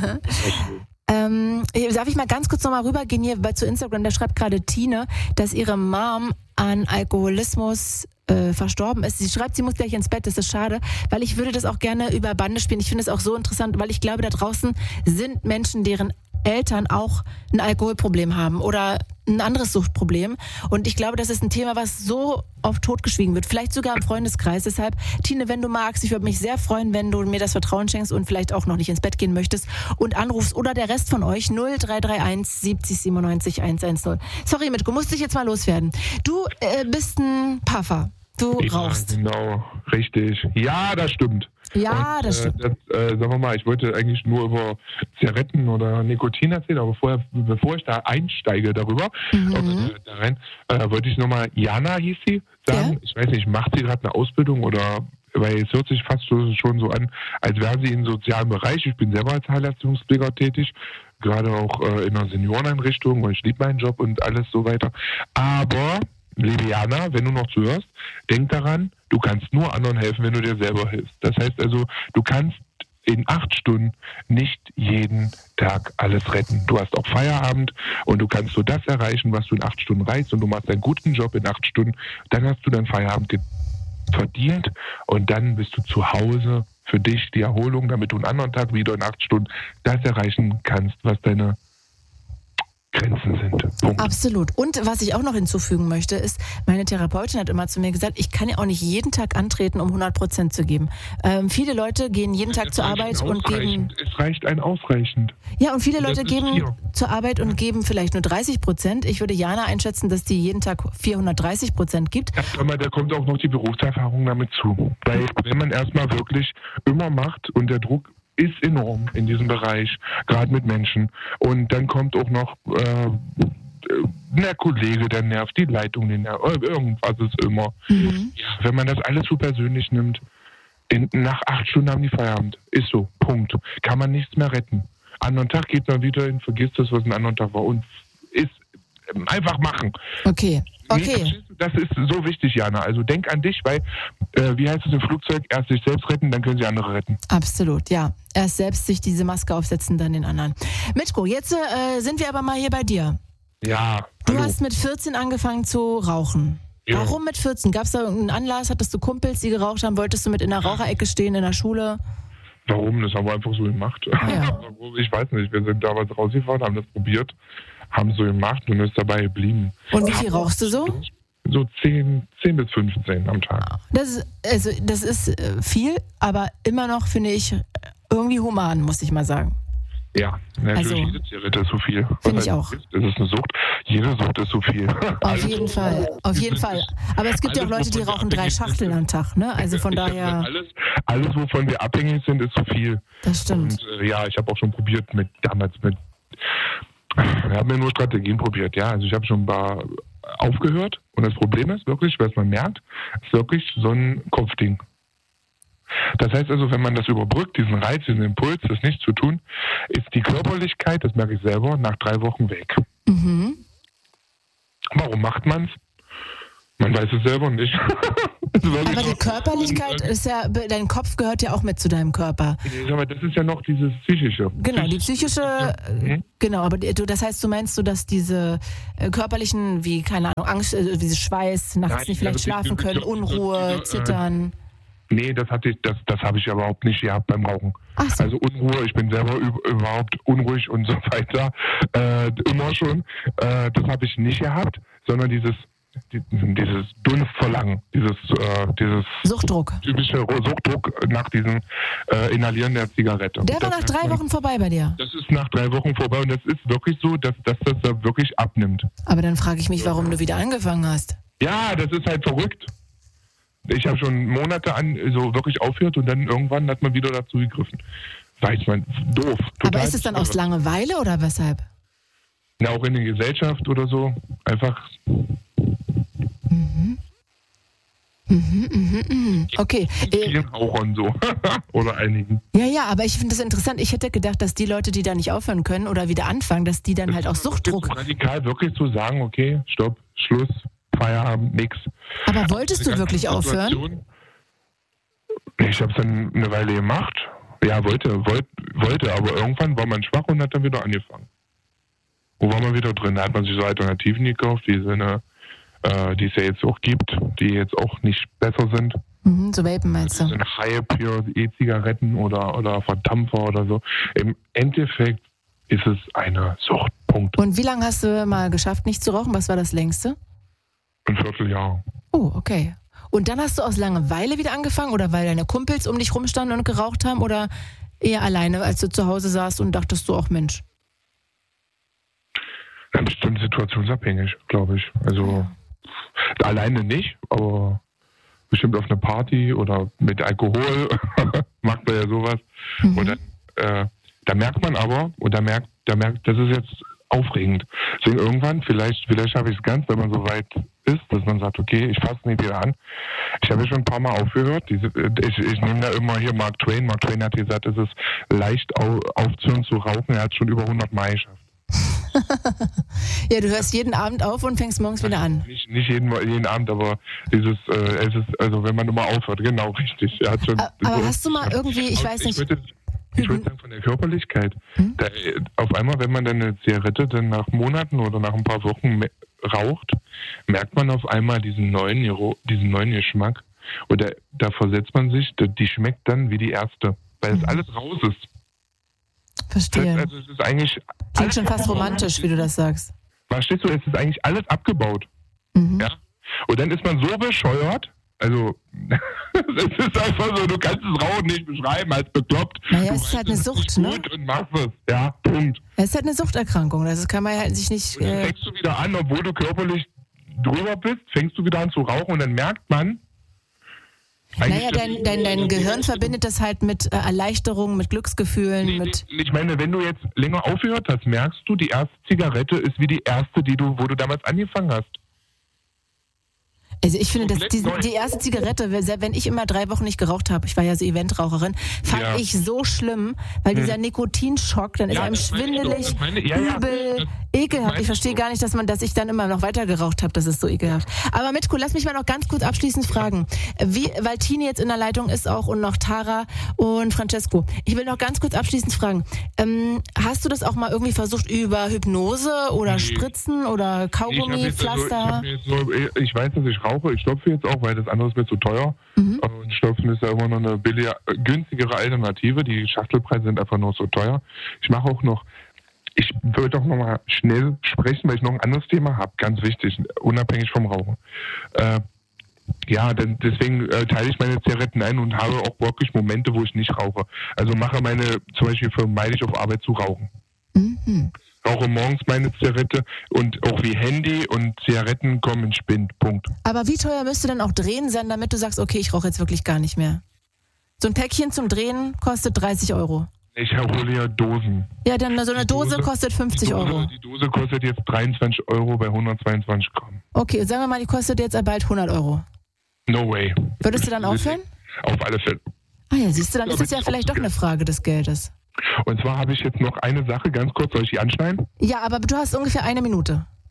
ähm, darf ich mal ganz kurz nochmal rübergehen hier bei, zu Instagram? Da schreibt gerade Tine, dass ihre Mom an Alkoholismus Äh, verstorben ist. Sie schreibt, sie muss gleich ins Bett, das ist schade, weil ich würde das auch gerne über Bande spielen. Ich finde es auch so interessant, weil ich glaube, da draußen sind Menschen, deren Eltern auch ein Alkoholproblem haben oder ein anderes Suchtproblem. Und ich glaube, das ist ein Thema, was so oft totgeschwiegen wird. Vielleicht sogar im Freundeskreis. Deshalb, Tine, wenn du magst, ich würde mich sehr freuen, wenn du mir das Vertrauen schenkst und vielleicht auch noch nicht ins Bett gehen möchtest und anrufst oder der Rest von euch null drei drei eins siebzig siebenundneunzig hundertzehn. Sorry, Mitko, musste ich jetzt mal loswerden. Du äh, bist ein Puffer. Du ja, rauchst. Genau, richtig. Ja, das stimmt. Ja, und, das äh, stimmt. Das, äh, sagen wir mal, ich wollte eigentlich nur über Zigaretten oder Nikotin erzählen, aber vorher, bevor ich da einsteige darüber, Mhm. oder da rein, äh, wollte ich nochmal, Jana hieß sie, sagen. Ja. Ich weiß nicht, macht sie gerade eine Ausbildung oder, weil es hört sich fast schon so an, als wäre sie im sozialen Bereich. Ich bin selber als Heilleistungspfleger tätig, gerade auch äh, in einer Senioreneinrichtung und ich liebe meinen Job und alles so weiter. Aber liebe Jana, wenn du noch zuhörst, denk daran, du kannst nur anderen helfen, wenn du dir selber hilfst. Das heißt also, du kannst in acht Stunden nicht jeden Tag alles retten. Du hast auch Feierabend und du kannst so das erreichen, was du in acht Stunden reichst und du machst einen guten Job in acht Stunden, dann hast du deinen Feierabend verdient und dann bist du zu Hause für dich, die Erholung, damit du einen anderen Tag wieder in acht Stunden das erreichen kannst, was deine Grenzen sind. Punkt. Absolut. Und was ich auch noch hinzufügen möchte, ist, meine Therapeutin hat immer zu mir gesagt, ich kann ja auch nicht jeden Tag antreten, um hundert Prozent zu geben. Ähm, viele Leute gehen jeden Tag Es zur reicht Arbeit und geben... Es reicht ein ausreichend. Ja, und viele Das Leute ist geben vier. zur Arbeit und geben vielleicht nur dreißig Prozent. Ich würde Jana einschätzen, dass die jeden Tag vierhundertdreißig Prozent gibt. Ja, aber da kommt auch noch die Berufserfahrung damit zu. Weil wenn man erstmal wirklich immer macht und der Druck ist enorm in diesem Bereich, gerade mit Menschen. Und dann kommt auch noch äh, der Kollege, der nervt, die Leitung, die nervt, irgendwas ist immer. Mhm. Ja, wenn man das alles so persönlich nimmt, in, nach acht Stunden haben die Feierabend. Ist so, Punkt. Kann man nichts mehr retten. Anderen Tag geht man wieder hin, vergisst das, was ein anderen Tag war und ist ähm, einfach machen. Okay, okay. Das ist so wichtig, Jana. Also denk an dich, weil, äh, wie heißt es im Flugzeug, erst sich selbst retten, dann können sie andere retten. Absolut, ja. Erst selbst sich diese Maske aufsetzen, dann den anderen. Mitko, jetzt äh, sind wir aber mal hier bei dir. Ja, Du hallo. hast mit vierzehn angefangen zu rauchen. Ja. Warum mit vierzehn? Gab es da irgendeinen Anlass? Hattest du Kumpels, die geraucht haben? Wolltest du mit in der Raucherecke stehen in der Schule? Warum? Das haben wir einfach so gemacht. Ja. Ich weiß nicht, wir sind damals rausgefahren, haben das probiert, haben es so gemacht und ist dabei geblieben. Und wie viel rauchst du so? So zehn, zehn bis fünfzehn am Tag. Das ist, also, das ist äh, viel, aber immer noch, finde ich, irgendwie human, muss ich mal sagen. Ja, natürlich, Also, jede Zigarette ist so viel. Finde Was ich heißt, auch. Das ist eine Sucht. Jede Sucht ist so viel. Auf jeden Fall, auf jeden Fall. Aber es gibt ja auch Leute, die rauchen drei Schachteln am Tag, ne? Also von daher... Alles, alles, wovon wir abhängig sind, ist zu viel. Das stimmt. Und äh, ja, ich habe auch schon probiert mit, damals mit, wir haben ja nur Strategien probiert, ja. Also ich habe schon ein paar aufgehört und das Problem ist wirklich, was man merkt, ist wirklich so ein Kopfding. Das heißt also, wenn man das überbrückt, diesen Reiz, diesen Impuls, das nicht zu tun, ist die Körperlichkeit, das merke ich selber, nach drei Wochen weg. Mhm. Warum macht man es? Man weiß es selber nicht. Aber die Körperlichkeit ist ja, dein Kopf gehört ja auch mit zu deinem Körper. Aber das ist ja noch dieses Psychische. Genau, die psychische, mhm. genau, aber du, das heißt, du meinst so, dass diese äh, körperlichen, wie, keine Ahnung, Angst, äh, wie Schweiß, nachts Nein, nicht vielleicht schlafen können, Unruhe, Zittern. Nee, das hatte ich, das, das habe ich überhaupt nicht gehabt beim Rauchen. Ach so. Also Unruhe, ich bin selber überhaupt unruhig und so weiter, äh, immer schon. Äh, das habe ich nicht gehabt, sondern dieses dieses Dunstverlangen, dieses, äh, dieses Suchtdruck. typische Suchtdruck nach diesem äh, Inhalieren der Zigarette. Der war nach drei Wochen vorbei bei dir? Das ist nach drei Wochen vorbei und das ist wirklich so, dass, dass das da wirklich abnimmt. Aber dann frage ich mich, warum du wieder angefangen hast. Ja, das ist halt verrückt. Ich habe schon Monate an so wirklich aufgehört und dann irgendwann hat man wieder dazu gegriffen. Weiß man, doof. Aber ist es dann aus Langeweile oder weshalb? Na, auch in der Gesellschaft oder so. Einfach... Mhm. Mhm, mhm, mhm. Okay. Vielen Rauchern so. Oder einigen. Ja, ja, aber ich finde das interessant. Ich hätte gedacht, dass die Leute, die da nicht aufhören können oder wieder anfangen, dass die dann das halt auch Suchtdruck... So radikal wirklich zu sagen, okay, stopp, Schluss, Feierabend, nix. Aber wolltest du wirklich aufhören? Ich habe es dann eine Weile gemacht. Ja, wollte, wollte, wollte, aber irgendwann war man schwach und hat dann wieder angefangen. Wo war man wieder drin? Da hat man sich so Alternativen gekauft, die so eine... die es ja jetzt auch gibt, die jetzt auch nicht besser sind. Mhm, so Vapen meinst du? So eine Hype hier, E-Zigaretten oder, oder Verdampfer oder so. Im Endeffekt ist es eine Sucht. Punkt. Und wie lange hast du mal geschafft, nicht zu rauchen? Was war das längste? Ein Vierteljahr. Oh, okay. Und dann hast du aus Langeweile wieder angefangen oder weil deine Kumpels um dich rumstanden und geraucht haben oder eher alleine, als du zu Hause saßt und dachtest du auch, Mensch? Ja, bestimmt situationsabhängig, glaube ich. Also ja. Alleine nicht, aber bestimmt auf eine Party oder mit Alkohol macht man ja sowas. Mhm. Und dann, äh, da merkt man aber, und da merkt, da merkt, das ist jetzt aufregend. Deswegen irgendwann, vielleicht, vielleicht habe ich es ganz, wenn man so weit ist, dass man sagt, okay, ich fasse nicht wieder an. Ich habe ja schon ein paar Mal aufgehört. Diese, ich, ich nehme da immer hier Mark Twain. Mark Twain hat gesagt, es ist leicht au, aufzuhören zu rauchen. Er hat es schon über hundert Mal geschafft. Ja, du hörst jeden Abend auf und fängst morgens wieder an. Nicht, nicht jeden, jeden Abend, aber dieses, äh, es ist, also wenn man immer aufhört, genau, richtig. Er hat schon aber so, hast du mal irgendwie, ich weiß nicht... Ich würde, ich würde sagen, von der Körperlichkeit. Hm? Da, auf einmal, wenn man dann eine Zigarette dann nach Monaten oder nach ein paar Wochen me- raucht, merkt man auf einmal diesen neuen, diesen neuen Geschmack. Und da, da versetzt man sich, die schmeckt dann wie die erste, weil es mhm. alles raus ist. Verstehe. Also es ist eigentlich klingt schon fast romantisch, wie du das sagst. Verstehst du, es ist eigentlich alles abgebaut. Mhm. Ja? Und dann ist man so bescheuert, also es ist einfach so, du kannst das Rauchen nicht beschreiben als bekloppt. Naja, du es ist halt eine Sucht, ne? Und machst es, ja, Punkt. Es ist halt eine Suchterkrankung, das kann man halt sich nicht... Und dann äh fängst du wieder an, obwohl du körperlich drüber bist, fängst du wieder an zu rauchen und dann merkt man, naja, dein, dein, dein Gehirn verbindet das halt mit äh, Erleichterung, mit Glücksgefühlen. Nee, mit ich meine, wenn du jetzt länger aufgehört hast, merkst du, die erste Zigarette ist wie die erste, die du, wo du damals angefangen hast. Also ich finde, dass die, die erste Zigarette, wenn ich immer drei Wochen nicht geraucht habe, ich war ja so Eventraucherin, fand ja. ich so schlimm, weil dieser Nikotinschock, dann ist ja, einem schwindelig, ja, übel, ja, ekelhaft. Ich verstehe gar nicht, dass man, dass ich dann immer noch weiter geraucht habe, das ist so ekelhaft. Aber Mitko, lass mich mal noch ganz kurz abschließend fragen, wie, weil Tini jetzt in der Leitung ist auch und noch Tara und Francesco. Ich will noch ganz kurz abschließend fragen, ähm, hast du das auch mal irgendwie versucht über Hypnose oder nee. Spritzen oder Kaugummi, Pflaster? Also, ich, so, ich weiß, dass ich rauche. Ich stopfe jetzt auch, weil das andere ist mir zu teuer. Mhm. Und Stopfen ist ja immer noch eine billige, günstigere Alternative. Die Schachtelpreise sind einfach nur so teuer. Ich mache auch noch, ich würde auch noch mal schnell sprechen, weil ich noch ein anderes Thema habe, ganz wichtig, unabhängig vom Rauchen. Äh, ja, denn deswegen äh, teile ich meine Zigaretten ein und habe auch wirklich Momente, wo ich nicht rauche. Also mache meine, zum Beispiel vermeide ich auf Arbeit zu rauchen. Mhm. Rauche morgens meine Zigarette und auch wie Handy und Zigaretten kommen in Spind. Punkt. Aber wie teuer müsste dann auch Drehen sein, damit du sagst, okay, ich rauche jetzt wirklich gar nicht mehr? So ein Päckchen zum Drehen kostet dreißig Euro. Ich hole ja Dosen. Ja, dann so eine Dose, Dose kostet fünfzig die Dose, Euro. Die Dose kostet jetzt dreiundzwanzig Euro bei hundertzweiundzwanzig Gramm. Okay, sagen wir mal, die kostet jetzt bald hundert Euro. No way. Würdest du dann aufhören? Auf alle Fälle. Ah ja, siehst du, dann ist es ja vielleicht doch eine Frage des Geldes. Und zwar habe ich jetzt noch eine Sache, ganz kurz, soll ich die anschneiden? Ja, aber du hast ungefähr eine Minute.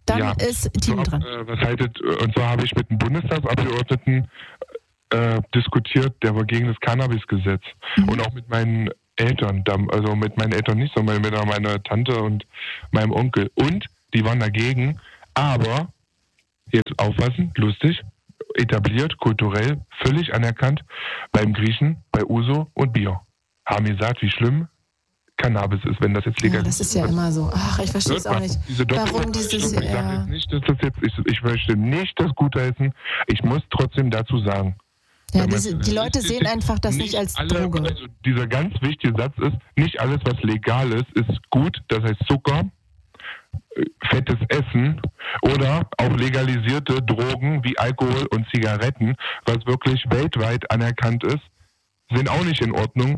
Dann ja, ist Tine dran. Äh, was haltet, und zwar habe ich mit einem Bundestagsabgeordneten äh, diskutiert, der war gegen das Cannabisgesetz. Mhm. Und auch mit meinen Eltern, also mit meinen Eltern nicht, sondern mit meiner Tante und meinem Onkel. Und die waren dagegen, aber, jetzt aufpassen, lustig, etabliert, kulturell, völlig anerkannt beim Griechen, bei Uso und Bier. Haben gesagt, wie schlimm Cannabis ist, wenn das jetzt legal ist. Ja, das ist ja immer so. Ach, ich verstehe es auch nicht. Diese Warum dieses... Ich sage ja. jetzt nicht, dass das jetzt... Ich, ich möchte nicht das gutheißen. Ich muss trotzdem dazu sagen. Ja, diese, die Leute nicht, sehen einfach das nicht als alle, Droge. Also dieser ganz wichtige Satz ist, nicht alles, was legal ist, ist gut. Das heißt Zucker, fettes Essen oder auch legalisierte Drogen wie Alkohol und Zigaretten, was wirklich weltweit anerkannt ist, sind auch nicht in Ordnung.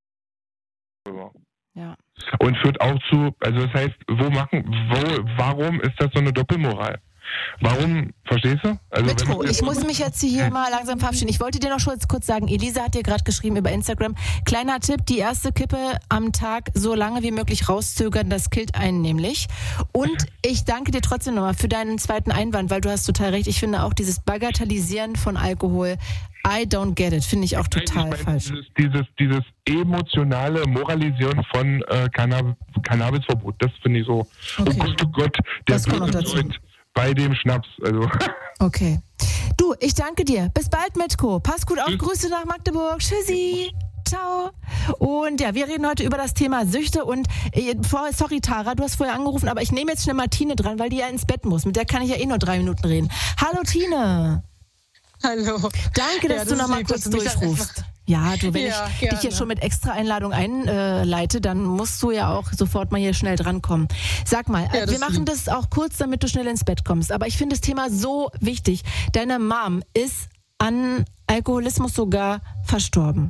Ja. Und führt auch zu, also das heißt, wo machen, wo, warum ist das so eine Doppelmoral? Warum, verstehst du? Also Mitko, ich muss mich jetzt hier mal langsam verabschieden. Ich wollte dir noch schon kurz sagen, Elisa hat dir gerade geschrieben über Instagram, kleiner Tipp, die erste Kippe am Tag so lange wie möglich rauszögern, das killt einen nämlich. Und ich danke dir trotzdem nochmal für deinen zweiten Einwand, weil du hast total recht. Ich finde auch dieses Bagatellisieren von Alkohol, I don't get it, finde ich auch total Nein, ich falsch. Dieses, dieses, dieses emotionale Moralisieren von äh, Cannab- Cannabisverbot, das finde ich so, okay. Oh Gott, oh Gott, der das kommt noch dazu. Bei dem Schnaps, also. Okay. Du, ich danke dir. Bis bald, Mitko. Pass gut auf. Tschüss. Grüße nach Magdeburg. Tschüssi. Ciao. Und ja, wir reden heute über das Thema Süchte und äh, sorry Tara, du hast vorher angerufen, aber ich nehme jetzt schnell mal Tine dran, weil die ja ins Bett muss. Mit der kann ich ja eh nur drei Minuten reden. Hallo Tine. Hallo. Danke, dass ja, das du noch mal kurz durchrufst. Ja, du, wenn ja, ich gerne. dich hier schon mit extra Einladung einleite, dann musst du ja auch sofort mal hier schnell drankommen. Sag mal, ja, wir machen lieb. das auch kurz, damit du schnell ins Bett kommst. Aber ich finde das Thema so wichtig. Deine Mom ist an Alkoholismus sogar verstorben.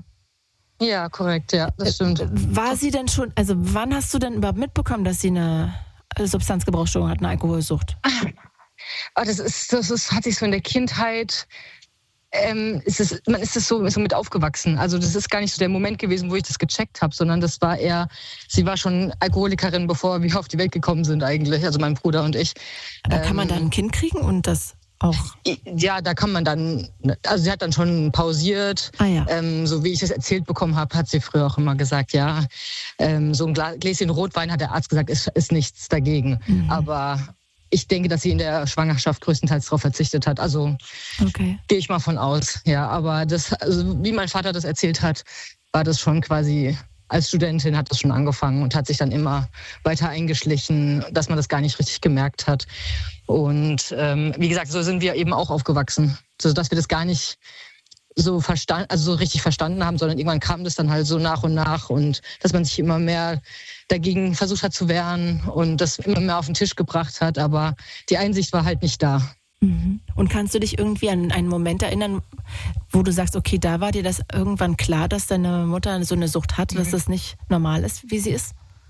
Ja, korrekt, ja, das stimmt. War sie denn schon, also wann hast du denn überhaupt mitbekommen, dass sie eine Substanzgebrauchsstörung hat, eine Alkoholsucht? Oh, das ist, das ist, hat sich so in der Kindheit... Ähm, ist es, man ist es so, so mit aufgewachsen. Also das ist gar nicht so der Moment gewesen, wo ich das gecheckt habe, sondern das war eher, sie war schon Alkoholikerin, bevor wir auf die Welt gekommen sind eigentlich, also mein Bruder und ich. Da kann ähm, man dann ein Kind kriegen und das auch? Ja, da kann man dann, also sie hat dann schon pausiert, ah, ja. ähm, so wie ich das erzählt bekommen habe, hat sie früher auch immer gesagt, ja, ähm, so ein Gläschen Rotwein, hat der Arzt gesagt, ist, ist nichts dagegen. Mhm. Aber ich denke, dass sie in der Schwangerschaft größtenteils darauf verzichtet hat. Also okay. gehe ich mal von aus. Ja, aber das, also wie mein Vater das erzählt hat, war das schon quasi, als Studentin hat das schon angefangen und hat sich dann immer weiter eingeschlichen, dass man das gar nicht richtig gemerkt hat. Und ähm, wie gesagt, so sind wir eben auch aufgewachsen, sodass wir das gar nicht so verstanden, also so richtig verstanden haben, sondern irgendwann kam das dann halt so nach und nach und dass man sich immer mehr dagegen versucht hat zu wehren und das immer mehr auf den Tisch gebracht hat, aber die Einsicht war halt nicht da. Mhm. Und kannst du dich irgendwie an einen Moment erinnern, wo du sagst, okay, da war dir das irgendwann klar, dass deine Mutter so eine Sucht hat, mhm. dass das nicht normal ist, wie sie ist?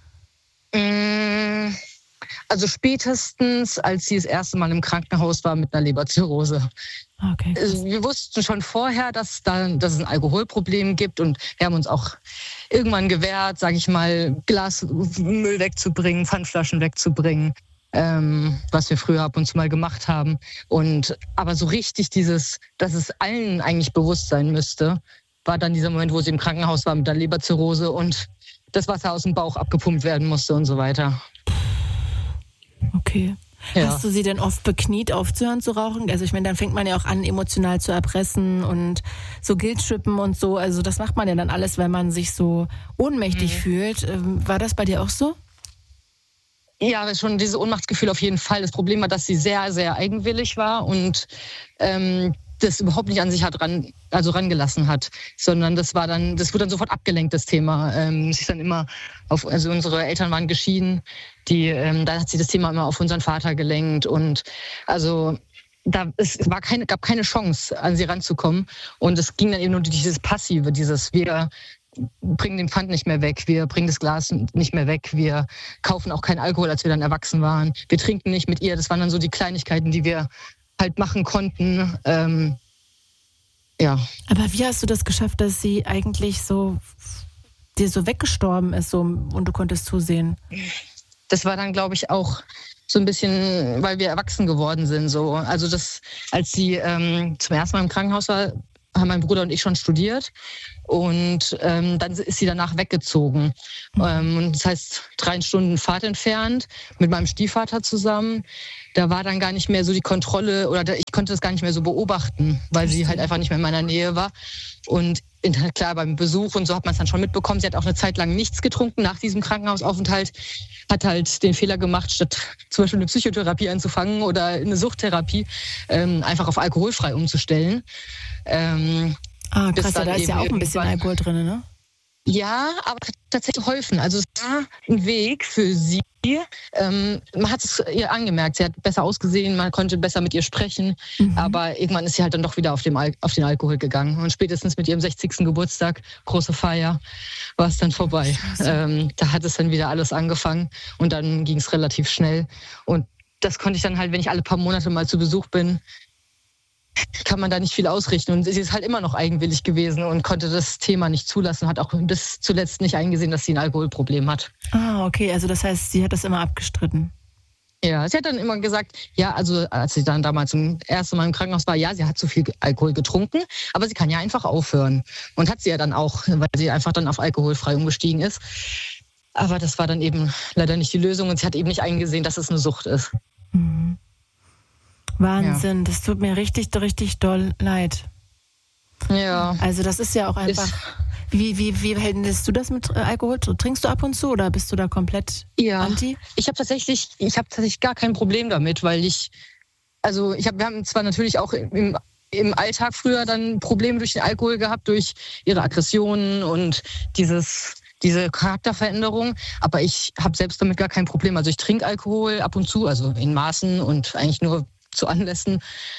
Also spätestens, als sie das erste Mal im Krankenhaus war mit einer Leberzirrhose. Okay, wir wussten schon vorher, dass, da, dass es ein Alkoholproblem gibt und wir haben uns auch irgendwann gewehrt, sage ich mal, Glasmüll wegzubringen, Pfandflaschen wegzubringen, ähm, was wir früher ab und zu mal gemacht haben. Und aber so richtig dieses, dass es allen eigentlich bewusst sein müsste, war dann dieser Moment, wo sie im Krankenhaus war mit der Leberzirrhose und das Wasser aus dem Bauch abgepumpt werden musste und so weiter. Okay. Ja. Hast du sie denn oft bekniet, aufzuhören zu rauchen? Also ich meine, dann fängt man ja auch an, emotional zu erpressen und so Guilt-Trippen und so. Also das macht man ja dann alles, weil man sich so ohnmächtig mhm. fühlt. War das bei dir auch so? Ja, schon dieses Ohnmachtsgefühl auf jeden Fall. Das Problem war, dass sie sehr, sehr eigenwillig war und ähm, das überhaupt nicht an sich hat ran, also rangelassen hat, sondern das war dann, das wurde dann sofort abgelenkt, das Thema. Ähm, sie ist dann immer auf, also unsere Eltern waren geschieden, die, ähm, da hat sie das Thema immer auf unseren Vater gelenkt und also da es war keine, gab keine Chance, an sie ranzukommen und es ging dann eben nur dieses Passive, dieses wir bringen den Pfand nicht mehr weg, wir bringen das Glas nicht mehr weg, wir kaufen auch keinen Alkohol, als wir dann erwachsen waren, wir trinken nicht mit ihr, das waren dann so die Kleinigkeiten, die wir halt machen konnten. Ähm, ja. Aber wie hast du das geschafft, dass sie eigentlich so dir so weggestorben ist so, und du konntest zusehen? Das war dann, glaube ich, auch so ein bisschen, weil wir erwachsen geworden sind. So. Also das, als sie ähm, zum ersten Mal im Krankenhaus war, haben mein Bruder und ich schon studiert. Und ähm, dann ist sie danach weggezogen. Ähm, und das heißt, drei Stunden Fahrt entfernt, mit meinem Stiefvater zusammen. Da war dann gar nicht mehr so die Kontrolle, oder ich konnte das gar nicht mehr so beobachten, weil sie halt einfach nicht mehr in meiner Nähe war. Und klar, beim Besuch und so hat man es dann schon mitbekommen. Sie hat auch eine Zeit lang nichts getrunken nach diesem Krankenhausaufenthalt. Hat halt den Fehler gemacht, statt zum Beispiel eine Psychotherapie anzufangen oder eine Suchttherapie, ähm, einfach auf alkoholfrei umzustellen. Ähm, ah, krass, ja, da ist ja auch ein bisschen Alkohol drin, ne? Ja, aber tatsächlich geholfen. Also es war ein Weg für sie. Ähm, man hat es ihr angemerkt, sie hat besser ausgesehen, man konnte besser mit ihr sprechen, mhm. aber irgendwann ist sie halt dann doch wieder auf, dem Al- auf den Alkohol gegangen. Und spätestens mit ihrem sechzigsten Geburtstag, große Feier, war es dann vorbei. Ähm, da hat es dann wieder alles angefangen und dann ging es relativ schnell. Und das konnte ich dann halt, wenn ich alle paar Monate mal zu Besuch bin, kann man da nicht viel ausrichten. Und sie ist halt immer noch eigenwillig gewesen und konnte das Thema nicht zulassen, hat auch bis zuletzt nicht eingesehen, dass sie ein Alkoholproblem hat. Ah, okay, also das heißt, sie hat das immer abgestritten. Ja, sie hat dann immer gesagt, ja, also als sie dann damals zum ersten Mal im Krankenhaus war, ja, sie hat zu viel Alkohol getrunken, aber sie kann ja einfach aufhören. Und hat sie ja dann auch, weil sie einfach dann auf alkoholfrei umgestiegen ist. Aber das war dann eben leider nicht die Lösung und sie hat eben nicht eingesehen, dass es eine Sucht ist. Mhm. Wahnsinn, ja. Das tut mir richtig, richtig doll leid. Ja. Also das ist ja auch einfach... Ist, wie, wie, wie hältst du das mit Alkohol? Trinkst du ab und zu oder bist du da komplett ja. anti? Ich habe tatsächlich, ich habe tatsächlich gar kein Problem damit, weil ich... Also ich hab, wir haben zwar natürlich auch im, im Alltag früher dann Probleme durch den Alkohol gehabt, durch ihre Aggressionen und dieses... diese Charakterveränderung, aber ich habe selbst damit gar kein Problem. Also ich trinke Alkohol ab und zu, also in Maßen und eigentlich nur zu Anlässen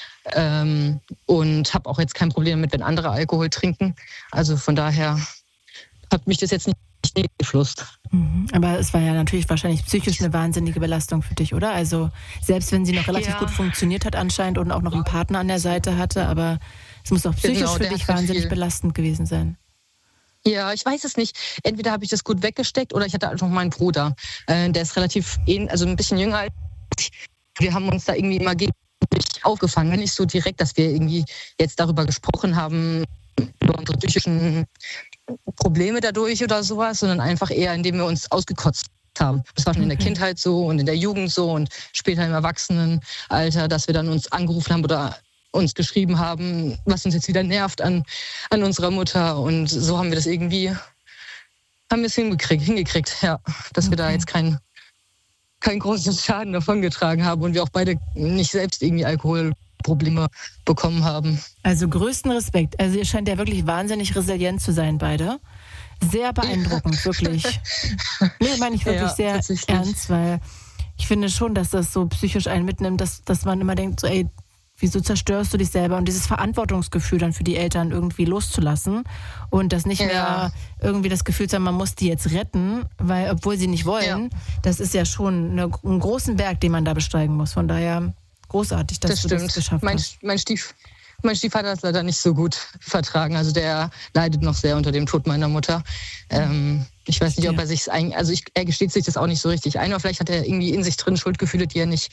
ähm, und habe auch jetzt kein Problem damit, wenn andere Alkohol trinken. Also von daher hat mich das jetzt nicht, nicht beeinflusst. Mhm. Aber es war ja natürlich wahrscheinlich psychisch eine wahnsinnige Belastung für dich, oder? Also selbst wenn sie noch relativ ja. gut funktioniert hat anscheinend und auch noch einen Partner an der Seite hatte, aber es muss auch psychisch genau, für dich wahnsinnig viel. belastend gewesen sein. Ja, ich weiß es nicht. Entweder habe ich das gut weggesteckt oder ich hatte einfach meinen Bruder. Äh, der ist relativ, also ein bisschen jünger als ich. Wir haben uns da irgendwie immer gegenseitig aufgefangen. Nicht so direkt, dass wir irgendwie jetzt darüber gesprochen haben, über unsere psychischen Probleme dadurch oder sowas, sondern einfach eher, indem wir uns ausgekotzt haben. Das war schon okay. in der Kindheit so und in der Jugend so und später im Erwachsenenalter, dass wir dann uns angerufen haben oder uns geschrieben haben, was uns jetzt wieder nervt an, an unserer Mutter. Und so haben wir das irgendwie, haben wir es hingekriegt, hingekriegt ja, dass okay. wir da jetzt keinen keinen großen Schaden davongetragen haben und wir auch beide nicht selbst irgendwie Alkoholprobleme bekommen haben. Also größten Respekt. Also ihr scheint ja wirklich wahnsinnig resilient zu sein, beide. Sehr beeindruckend, wirklich. Nee, meine ich wirklich ja, sehr ernst, weil ich finde schon, dass das so psychisch einen mitnimmt, dass, dass man immer denkt, so ey, wieso zerstörst du dich selber? Und dieses Verantwortungsgefühl dann für die Eltern irgendwie loszulassen und das nicht ja. mehr irgendwie das Gefühl zu haben, man muss die jetzt retten, weil obwohl sie nicht wollen, ja. das ist ja schon eine, einen großen Berg, den man da besteigen muss. Von daher großartig, dass das du stimmt. das geschafft mein, hast. Mein, Stief, mein Stiefvater hat es leider nicht so gut vertragen. Also der leidet noch sehr unter dem Tod meiner Mutter. Ähm, ich weiß nicht, ob er sich ein, also ich, er gesteht sich das auch nicht so richtig ein, aber vielleicht hat er irgendwie in sich drin Schuldgefühle, die er nicht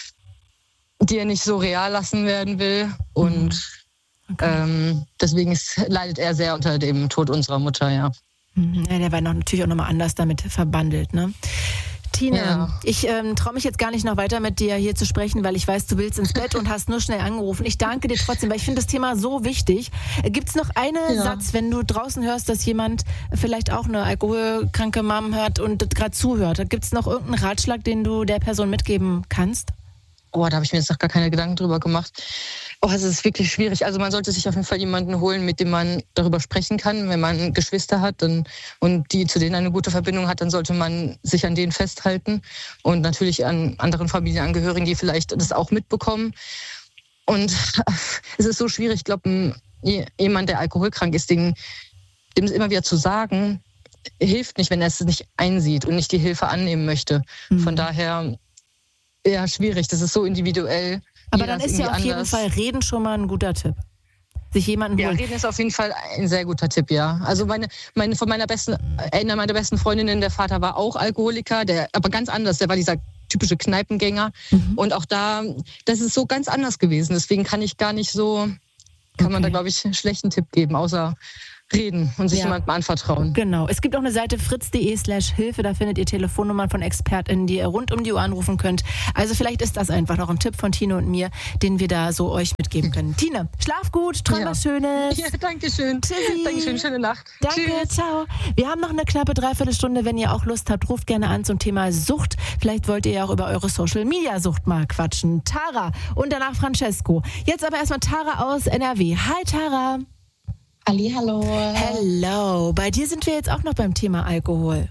die er nicht so real lassen werden will. Und okay. ähm, deswegen ist, leidet er sehr unter dem Tod unserer Mutter, ja. Ja, der war noch, natürlich auch nochmal anders damit verbandelt, ne? Tine, ja. ich ähm, traue mich jetzt gar nicht noch weiter mit dir hier zu sprechen, weil ich weiß, du willst ins Bett und hast nur schnell angerufen. Ich danke dir trotzdem, weil ich finde das Thema so wichtig. Gibt es noch einen ja. Satz, wenn du draußen hörst, dass jemand vielleicht auch eine alkoholkranke Mom hört und gerade zuhört? Gibt es noch irgendeinen Ratschlag, den du der Person mitgeben kannst? Oh, da habe ich mir jetzt noch gar keine Gedanken drüber gemacht. Oh, es ist wirklich schwierig. Also man sollte sich auf jeden Fall jemanden holen, mit dem man darüber sprechen kann. Wenn man Geschwister hat dann, und die zu denen eine gute Verbindung hat, dann sollte man sich an denen festhalten. Und natürlich an anderen Familienangehörigen, die vielleicht das auch mitbekommen. Und es ist so schwierig, ich glaube, jemand, der alkoholkrank ist, dem, dem es immer wieder zu sagen, hilft nicht, wenn er es nicht einsieht und nicht die Hilfe annehmen möchte. Mhm. Von daher... Ja, schwierig. Das ist so individuell. Aber dann ist ja auf jeden Fall Reden schon mal ein guter Tipp. Sich jemanden holen. Ja, Reden ist auf jeden Fall ein sehr guter Tipp, ja. Also meine, meine von meiner besten, einer meiner besten Freundinnen, der Vater war auch Alkoholiker, der aber ganz anders. Der war dieser typische Kneipengänger. Mhm. Und auch da, das ist so ganz anders gewesen. Deswegen kann ich gar nicht so, kann okay. man da, glaube ich, einen schlechten Tipp geben, außer reden und sich ja. jemandem anvertrauen. Genau. Es gibt auch eine Seite fritz.de slash Hilfe, da findet ihr Telefonnummern von ExpertInnen, die ihr rund um die Uhr anrufen könnt. Also vielleicht ist das einfach noch ein Tipp von Tine und mir, den wir da so euch mitgeben können. Tine, schlaf gut, träum ja. was Schönes. Ja, danke schön. Tschüssi. Dankeschön, schöne Nacht. Danke, Tschüss. Ciao. Wir haben noch eine knappe Dreiviertelstunde. Wenn ihr auch Lust habt, ruft gerne an zum Thema Sucht. Vielleicht wollt ihr ja auch über eure Social-Media-Sucht mal quatschen. Tara und danach Francesco. Jetzt aber erstmal Tara aus N R W. Hi, Tara. Hallihallo. Hello. Bei dir sind wir jetzt auch noch beim Thema Alkohol.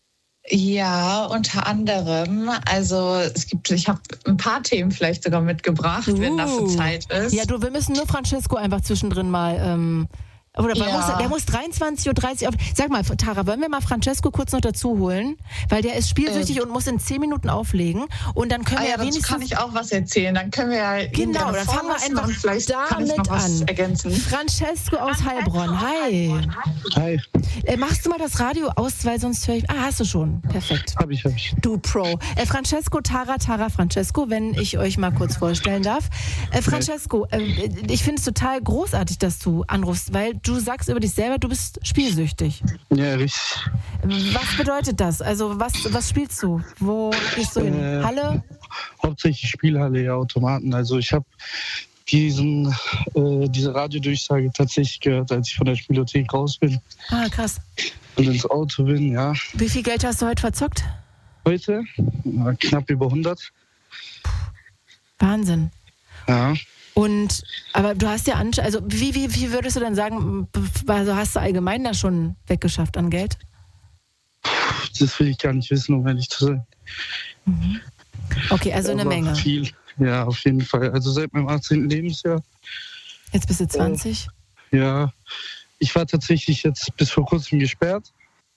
Ja, unter anderem. Also es gibt, ich habe ein paar Themen vielleicht sogar mitgebracht, uh. wenn dafür Zeit ist. Ja, du, wir müssen nur Francesco einfach zwischendrin mal... Ähm, oder ja. muss, der muss dreiundzwanzig Uhr dreißig auf... Sag mal, Tara, wollen wir mal Francesco kurz noch dazu holen? Weil der ist spielsüchtig äh. und muss in zehn Minuten auflegen. Und dann können ah, wir ja wenigstens... kann ich auch was erzählen. Dann können wir ja... Genau, dann fangen wir einfach vielleicht damit an. Ergänzen. Francesco aus Heilbronn, hi. Hi. Äh, machst du mal das Radio aus, weil sonst höre ich... Ah, hast du schon. Perfekt. Hab ich, hab ich. Du Pro. Äh, Francesco, Tara, Tara, Francesco, wenn ich euch mal kurz vorstellen darf. Äh, Francesco, äh, ich finde es total großartig, dass du anrufst, weil du sagst über dich selber, du bist spielsüchtig. Ja, richtig. Was bedeutet das? Also was, was spielst du? Wo gehst du hin? Äh, Halle? Hauptsächlich Spielhalle, ja, Automaten. Also ich habe diesen äh, diese Radiodurchsage tatsächlich gehört, als ich von der Spielothek raus bin. Ah, krass. Und ins Auto bin, ja. Wie viel Geld hast du heute verzockt? Heute? Ja, knapp über hundert. Wahnsinn. Ja. Und, aber du hast ja, Ansch- also wie, wie, wie würdest du dann sagen, also hast du allgemein da schon weggeschafft an Geld? Das will ich gar nicht wissen, um ehrlich zu sein. Mhm. Okay, also eine Aber Menge. Viel, ja, auf jeden Fall. Also seit meinem achtzehnten Lebensjahr. Jetzt bist du zwanzig? Äh, ja, ich war tatsächlich jetzt bis vor kurzem gesperrt.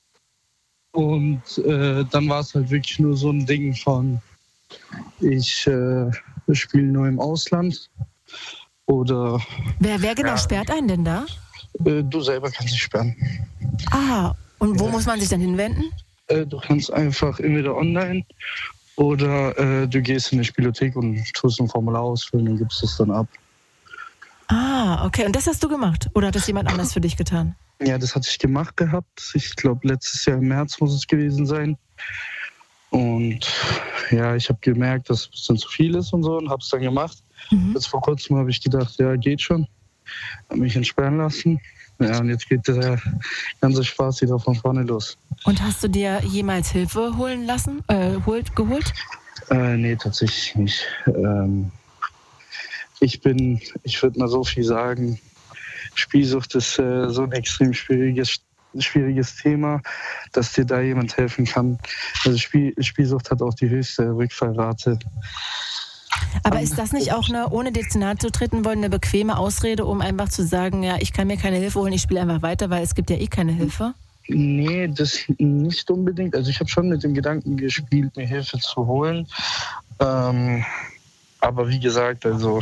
Und äh, dann war es halt wirklich nur so ein Ding von, ich äh, spiele nur im Ausland. Oder. Wer, wer genau ja. sperrt einen denn da? Äh, du selber kannst dich sperren. Ah, und wo ja. muss man sich dann hinwenden? Äh, du kannst einfach entweder online oder äh, du gehst in die Spielothek und tust ein Formular ausfüllen und gibst es dann ab. Ah, okay. Und das hast du gemacht? Oder hat das jemand anders für dich getan? Ja, das hatte ich gemacht gehabt. Ich glaube, letztes Jahr im März muss es gewesen sein. Und ja, ich habe gemerkt, dass es ein bisschen zu viel ist und so und habe es dann gemacht. Mhm. Jetzt vor kurzem habe ich gedacht, ja, geht schon. Habe mich entsperren lassen. Ja, und jetzt geht der ganze Spaß wieder von vorne los. Und hast du dir jemals Hilfe holen lassen, äh, holt, geholt? Äh, nee, tatsächlich nicht. Ähm, ich bin, ich würde mal so viel sagen, Spielsucht ist äh, so ein extrem schwieriges, schwieriges Thema, dass dir da jemand helfen kann. Also Spiel, Spielsucht hat auch die höchste Rückfallrate. Aber ist das nicht auch eine, ohne dir zu nahe zu treten wollen, eine bequeme Ausrede, um einfach zu sagen, ja, ich kann mir keine Hilfe holen, ich spiele einfach weiter, weil es gibt ja eh keine Hilfe? Nee, das nicht unbedingt. Also ich habe schon mit dem Gedanken gespielt, mir Hilfe zu holen. Ähm, aber wie gesagt, also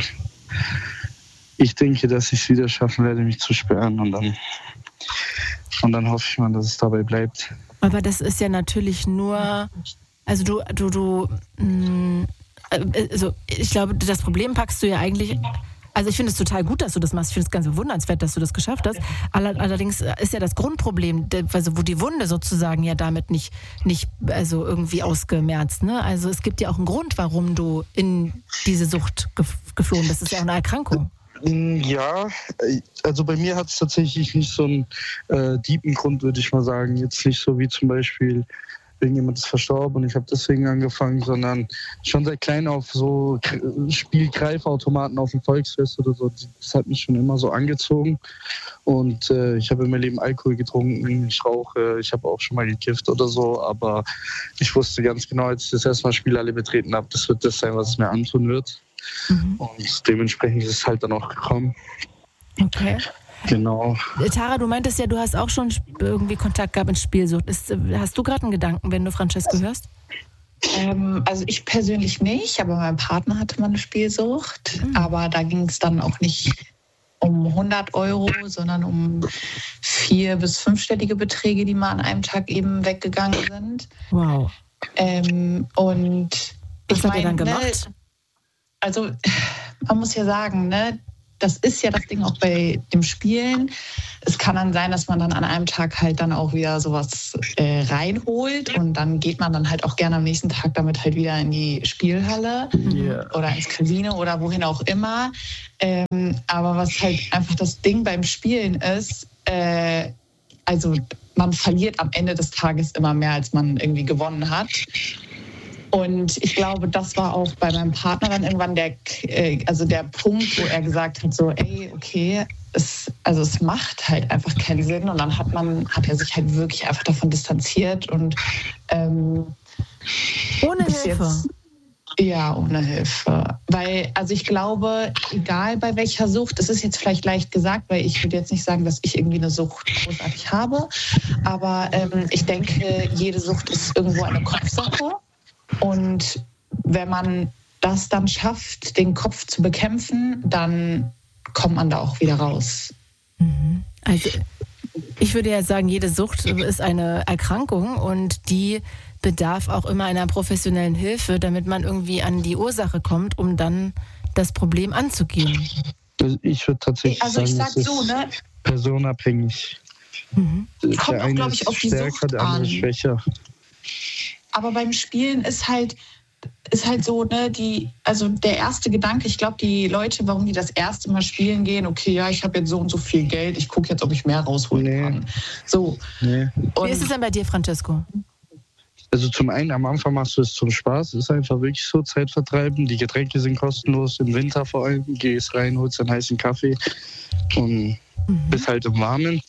ich denke, dass ich es wieder schaffen werde, mich zu sperren und dann, und dann hoffe ich mal, dass es dabei bleibt. Aber das ist ja natürlich nur, also du, du, du, mh, also ich glaube, das Problem packst du ja eigentlich, also ich finde es total gut, dass du das machst, ich finde es ganz bewundernswert, dass du das geschafft hast, allerdings ist ja das Grundproblem, also wo die Wunde sozusagen ja damit nicht, nicht also irgendwie ausgemerzt, ne? Also es gibt ja auch einen Grund, warum du in diese Sucht geflohen bist, das ist ja auch eine Erkrankung. Ja, also bei mir hat es tatsächlich nicht so einen äh, tiefen Grund, würde ich mal sagen. Jetzt nicht so wie zum Beispiel, irgendjemand ist verstorben und ich habe deswegen angefangen, sondern schon seit klein auf so Spielgreifautomaten auf dem Volksfest oder so. Das hat mich schon immer so angezogen. Und äh, ich habe in meinem Leben Alkohol getrunken, ich rauche, ich habe auch schon mal gekifft oder so. Aber ich wusste ganz genau, als ich das erste Mal Spielhalle betreten habe, das wird das sein, was es mir antun wird. Mhm. Und dementsprechend ist es halt dann auch gekommen. Okay. Genau. Tara, du meintest ja, du hast auch schon irgendwie Kontakt gehabt mit Spielsucht. Ist, hast du gerade einen Gedanken, wenn du Francesco hörst? Ähm, also ich persönlich nicht, aber mein Partner hatte mal eine Spielsucht. Mhm. Aber da ging es dann auch nicht um hundert Euro, sondern um vier- bis fünfstellige Beträge, die mal an einem Tag eben weggegangen sind. Wow. Ähm, und Was ich habt ihr dann mein, gemacht? Ne, also man muss ja sagen, ne, das ist ja das Ding auch bei dem Spielen. Es kann dann sein, dass man dann an einem Tag halt dann auch wieder sowas äh, reinholt und dann geht man dann halt auch gerne am nächsten Tag damit halt wieder in die Spielhalle Yeah. oder ins Casino oder wohin auch immer. Ähm, aber was halt einfach das Ding beim Spielen ist, äh, also man verliert am Ende des Tages immer mehr, als man irgendwie gewonnen hat. Und ich glaube, das war auch bei meinem Partner dann irgendwann der, äh, also der Punkt, wo er gesagt hat, so, ey, okay, es, also es macht halt einfach keinen Sinn. Und dann hat man, hat er sich halt wirklich einfach davon distanziert und ähm, Ohne bis Hilfe? Jetzt, ja, ohne Hilfe. Weil, also ich glaube, egal bei welcher Sucht, das ist jetzt vielleicht leicht gesagt, weil ich würde jetzt nicht sagen, dass ich irgendwie eine Sucht großartig habe. Aber ähm, ich denke, jede Sucht ist irgendwo eine Kopfsache. Und wenn man das dann schafft, den Kopf zu bekämpfen, dann kommt man da auch wieder raus. Also ich würde ja sagen, jede Sucht ist eine Erkrankung und die bedarf auch immer einer professionellen Hilfe, damit man irgendwie an die Ursache kommt, um dann das Problem anzugehen. Also ich würde tatsächlich Also ich sagen, sag das so, ist ne? personenabhängig. Mhm. Der Kommt auch, eine glaub ich, ist auf die stärker, Sucht der andere an. schwächer. Aber beim Spielen ist halt, ist halt so, ne, die, also der erste Gedanke, ich glaube, die Leute, warum die das erste Mal spielen gehen, okay, ja, ich habe jetzt so und so viel Geld, ich gucke jetzt, ob ich mehr rausholen Nee. kann. So. Nee. Wie ist es denn bei dir, Francesco? Also zum einen, am Anfang machst du es zum Spaß, ist einfach wirklich so Zeitvertreiben. Die Getränke sind kostenlos, im Winter vor allem. Gehst rein, holst einen heißen Kaffee und Mhm. bist halt im Warmen.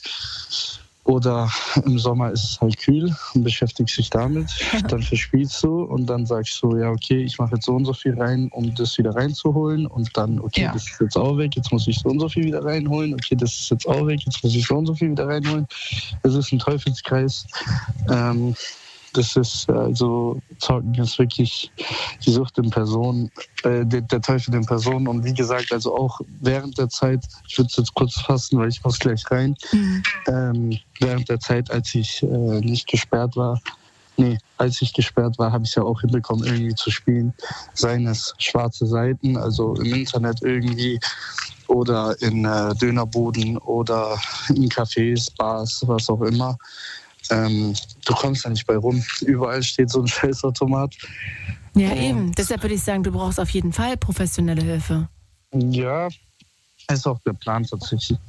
Oder im Sommer ist es halt kühl und beschäftigst dich damit. Dann verspielst du und dann sagst du, ja okay, ich mache jetzt so und so viel rein, um das wieder reinzuholen. Und dann, okay, Ja. das ist jetzt auch weg, jetzt muss ich so und so viel wieder reinholen. Okay, das ist jetzt auch weg, jetzt muss ich so und so viel wieder reinholen. Das ist ein Teufelskreis. Ähm, Das ist also, Zocken ist wirklich die Sucht in Person, äh, der, der Teufel in Person. Und wie gesagt, also auch während der Zeit, ich würde es jetzt kurz fassen, weil ich muss gleich rein, Mhm. ähm, während der Zeit, als ich äh, nicht gesperrt war, nee, als ich gesperrt war, habe ich es ja auch hinbekommen, irgendwie zu spielen. Seien es schwarze Seiten, also im Internet irgendwie, oder in äh, Dönerbuden oder in Cafés, Bars, was auch immer. Ähm, du kommst da nicht bei rum. Überall steht so ein Scheißautomat. Ja, eben. Deshalb würde ich sagen, du brauchst auf jeden Fall professionelle Hilfe. Ja, ist auch der Plan tatsächlich.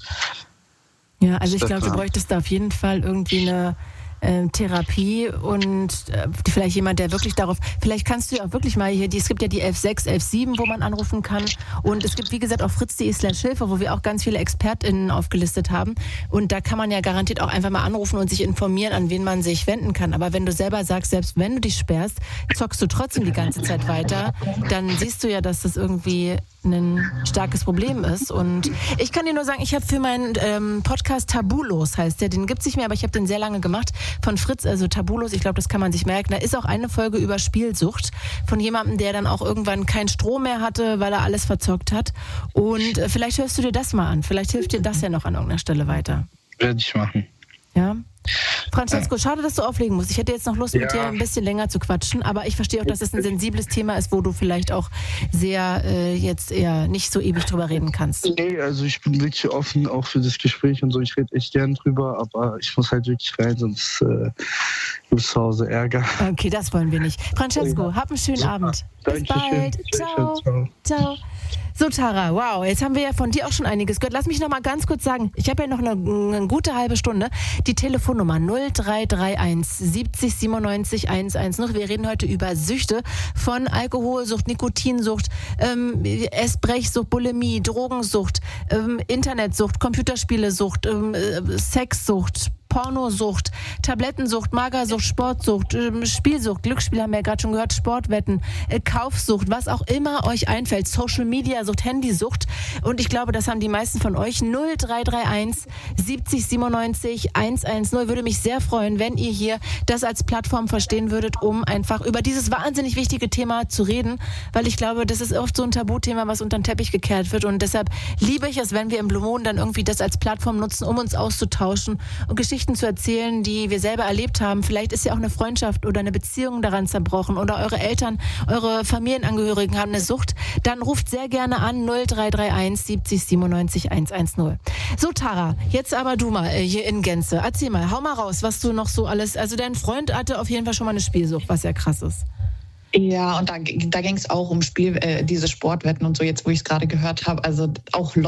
Ja, also ich Das glaube, du war- bräuchtest da auf jeden Fall irgendwie eine ähm, Therapie und äh, vielleicht jemand, der wirklich darauf, vielleicht kannst du ja auch wirklich mal hier, die, es gibt ja die elf sechs, elf sieben, wo man anrufen kann und es gibt, wie gesagt, auch fritz punkt de slash Hilfe, wo wir auch ganz viele ExpertInnen aufgelistet haben und da kann man ja garantiert auch einfach mal anrufen und sich informieren, an wen man sich wenden kann. Aber wenn du selber sagst, selbst wenn du dich sperrst, zockst du trotzdem die ganze Zeit weiter, dann siehst du ja, dass das irgendwie ein starkes Problem ist. Und ich kann dir nur sagen, ich habe für meinen ähm, Podcast Tabulos, heißt der, den gibt's nicht mehr, aber ich habe den sehr lange gemacht, von Fritz, also Tabulos, ich glaube, das kann man sich merken. Da ist auch eine Folge über Spielsucht von jemandem, der dann auch irgendwann keinen Strom mehr hatte, weil er alles verzockt hat. Und äh, vielleicht hörst du dir das mal an. Vielleicht hilft dir das ja noch an irgendeiner Stelle weiter. Werde ich machen. Ja? Francesco, schade, dass du auflegen musst. Ich hätte jetzt noch Lust, Ja. mit dir ein bisschen länger zu quatschen, aber ich verstehe auch, dass es ein sensibles Thema ist, wo du vielleicht auch sehr äh, jetzt eher nicht so ewig drüber reden kannst. Nee, also ich bin wirklich offen, auch für das Gespräch und so. Ich rede echt gern drüber, aber ich muss halt wirklich rein, sonst äh, gibt es zu Hause Ärger. Okay, das wollen wir nicht. Francesco, hab einen schönen Abend. Bis Dankeschön. bald. Ciao. Ciao. Ciao. So, Tara, wow, jetzt haben wir ja von dir auch schon einiges gehört. Lass mich noch mal ganz kurz sagen, ich habe ja noch eine, eine gute halbe Stunde. Die Telefonnummer null drei drei eins siebzig siebenundneunzig hundertzehn. Wir reden heute über Süchte von Alkoholsucht, Nikotinsucht, ähm, Essbrechsucht, Bulimie, Drogensucht, ähm, Internetsucht, Computerspielesucht, ähm, äh, Sexsucht, Pornosucht, Tablettensucht, Magersucht, Sportsucht, ähm, Spielsucht, Glücksspiel haben wir ja gerade schon gehört, Sportwetten, äh, Kaufsucht, was auch immer euch einfällt, Social Media Sucht, Handysucht und ich glaube, das haben die meisten von euch. null drei drei eins siebzig siebenundneunzig hundertzehn. Würde mich sehr freuen, wenn ihr hier das als Plattform verstehen würdet, um einfach über dieses wahnsinnig wichtige Thema zu reden, weil ich glaube, das ist oft so ein Tabuthema, was unter den Teppich gekehrt wird und deshalb liebe ich es, wenn wir im Blue Moon dann irgendwie das als Plattform nutzen, um uns auszutauschen und Geschichten Geschichten zu erzählen, die wir selber erlebt haben. Vielleicht ist ja auch eine Freundschaft oder eine Beziehung daran zerbrochen oder eure Eltern, eure Familienangehörigen haben eine Sucht. Dann ruft sehr gerne an null drei drei eins siebzig siebenundneunzig hundertzehn. So, Tara, jetzt aber du mal äh, hier in Gänze. Erzähl mal, hau mal raus, was du noch so alles... Also dein Freund hatte auf jeden Fall schon mal eine Spielsucht, was ja krass ist. Ja, und da, da ging es auch um Spiel, äh, diese Sportwetten und so, jetzt wo ich es gerade gehört habe. Also auch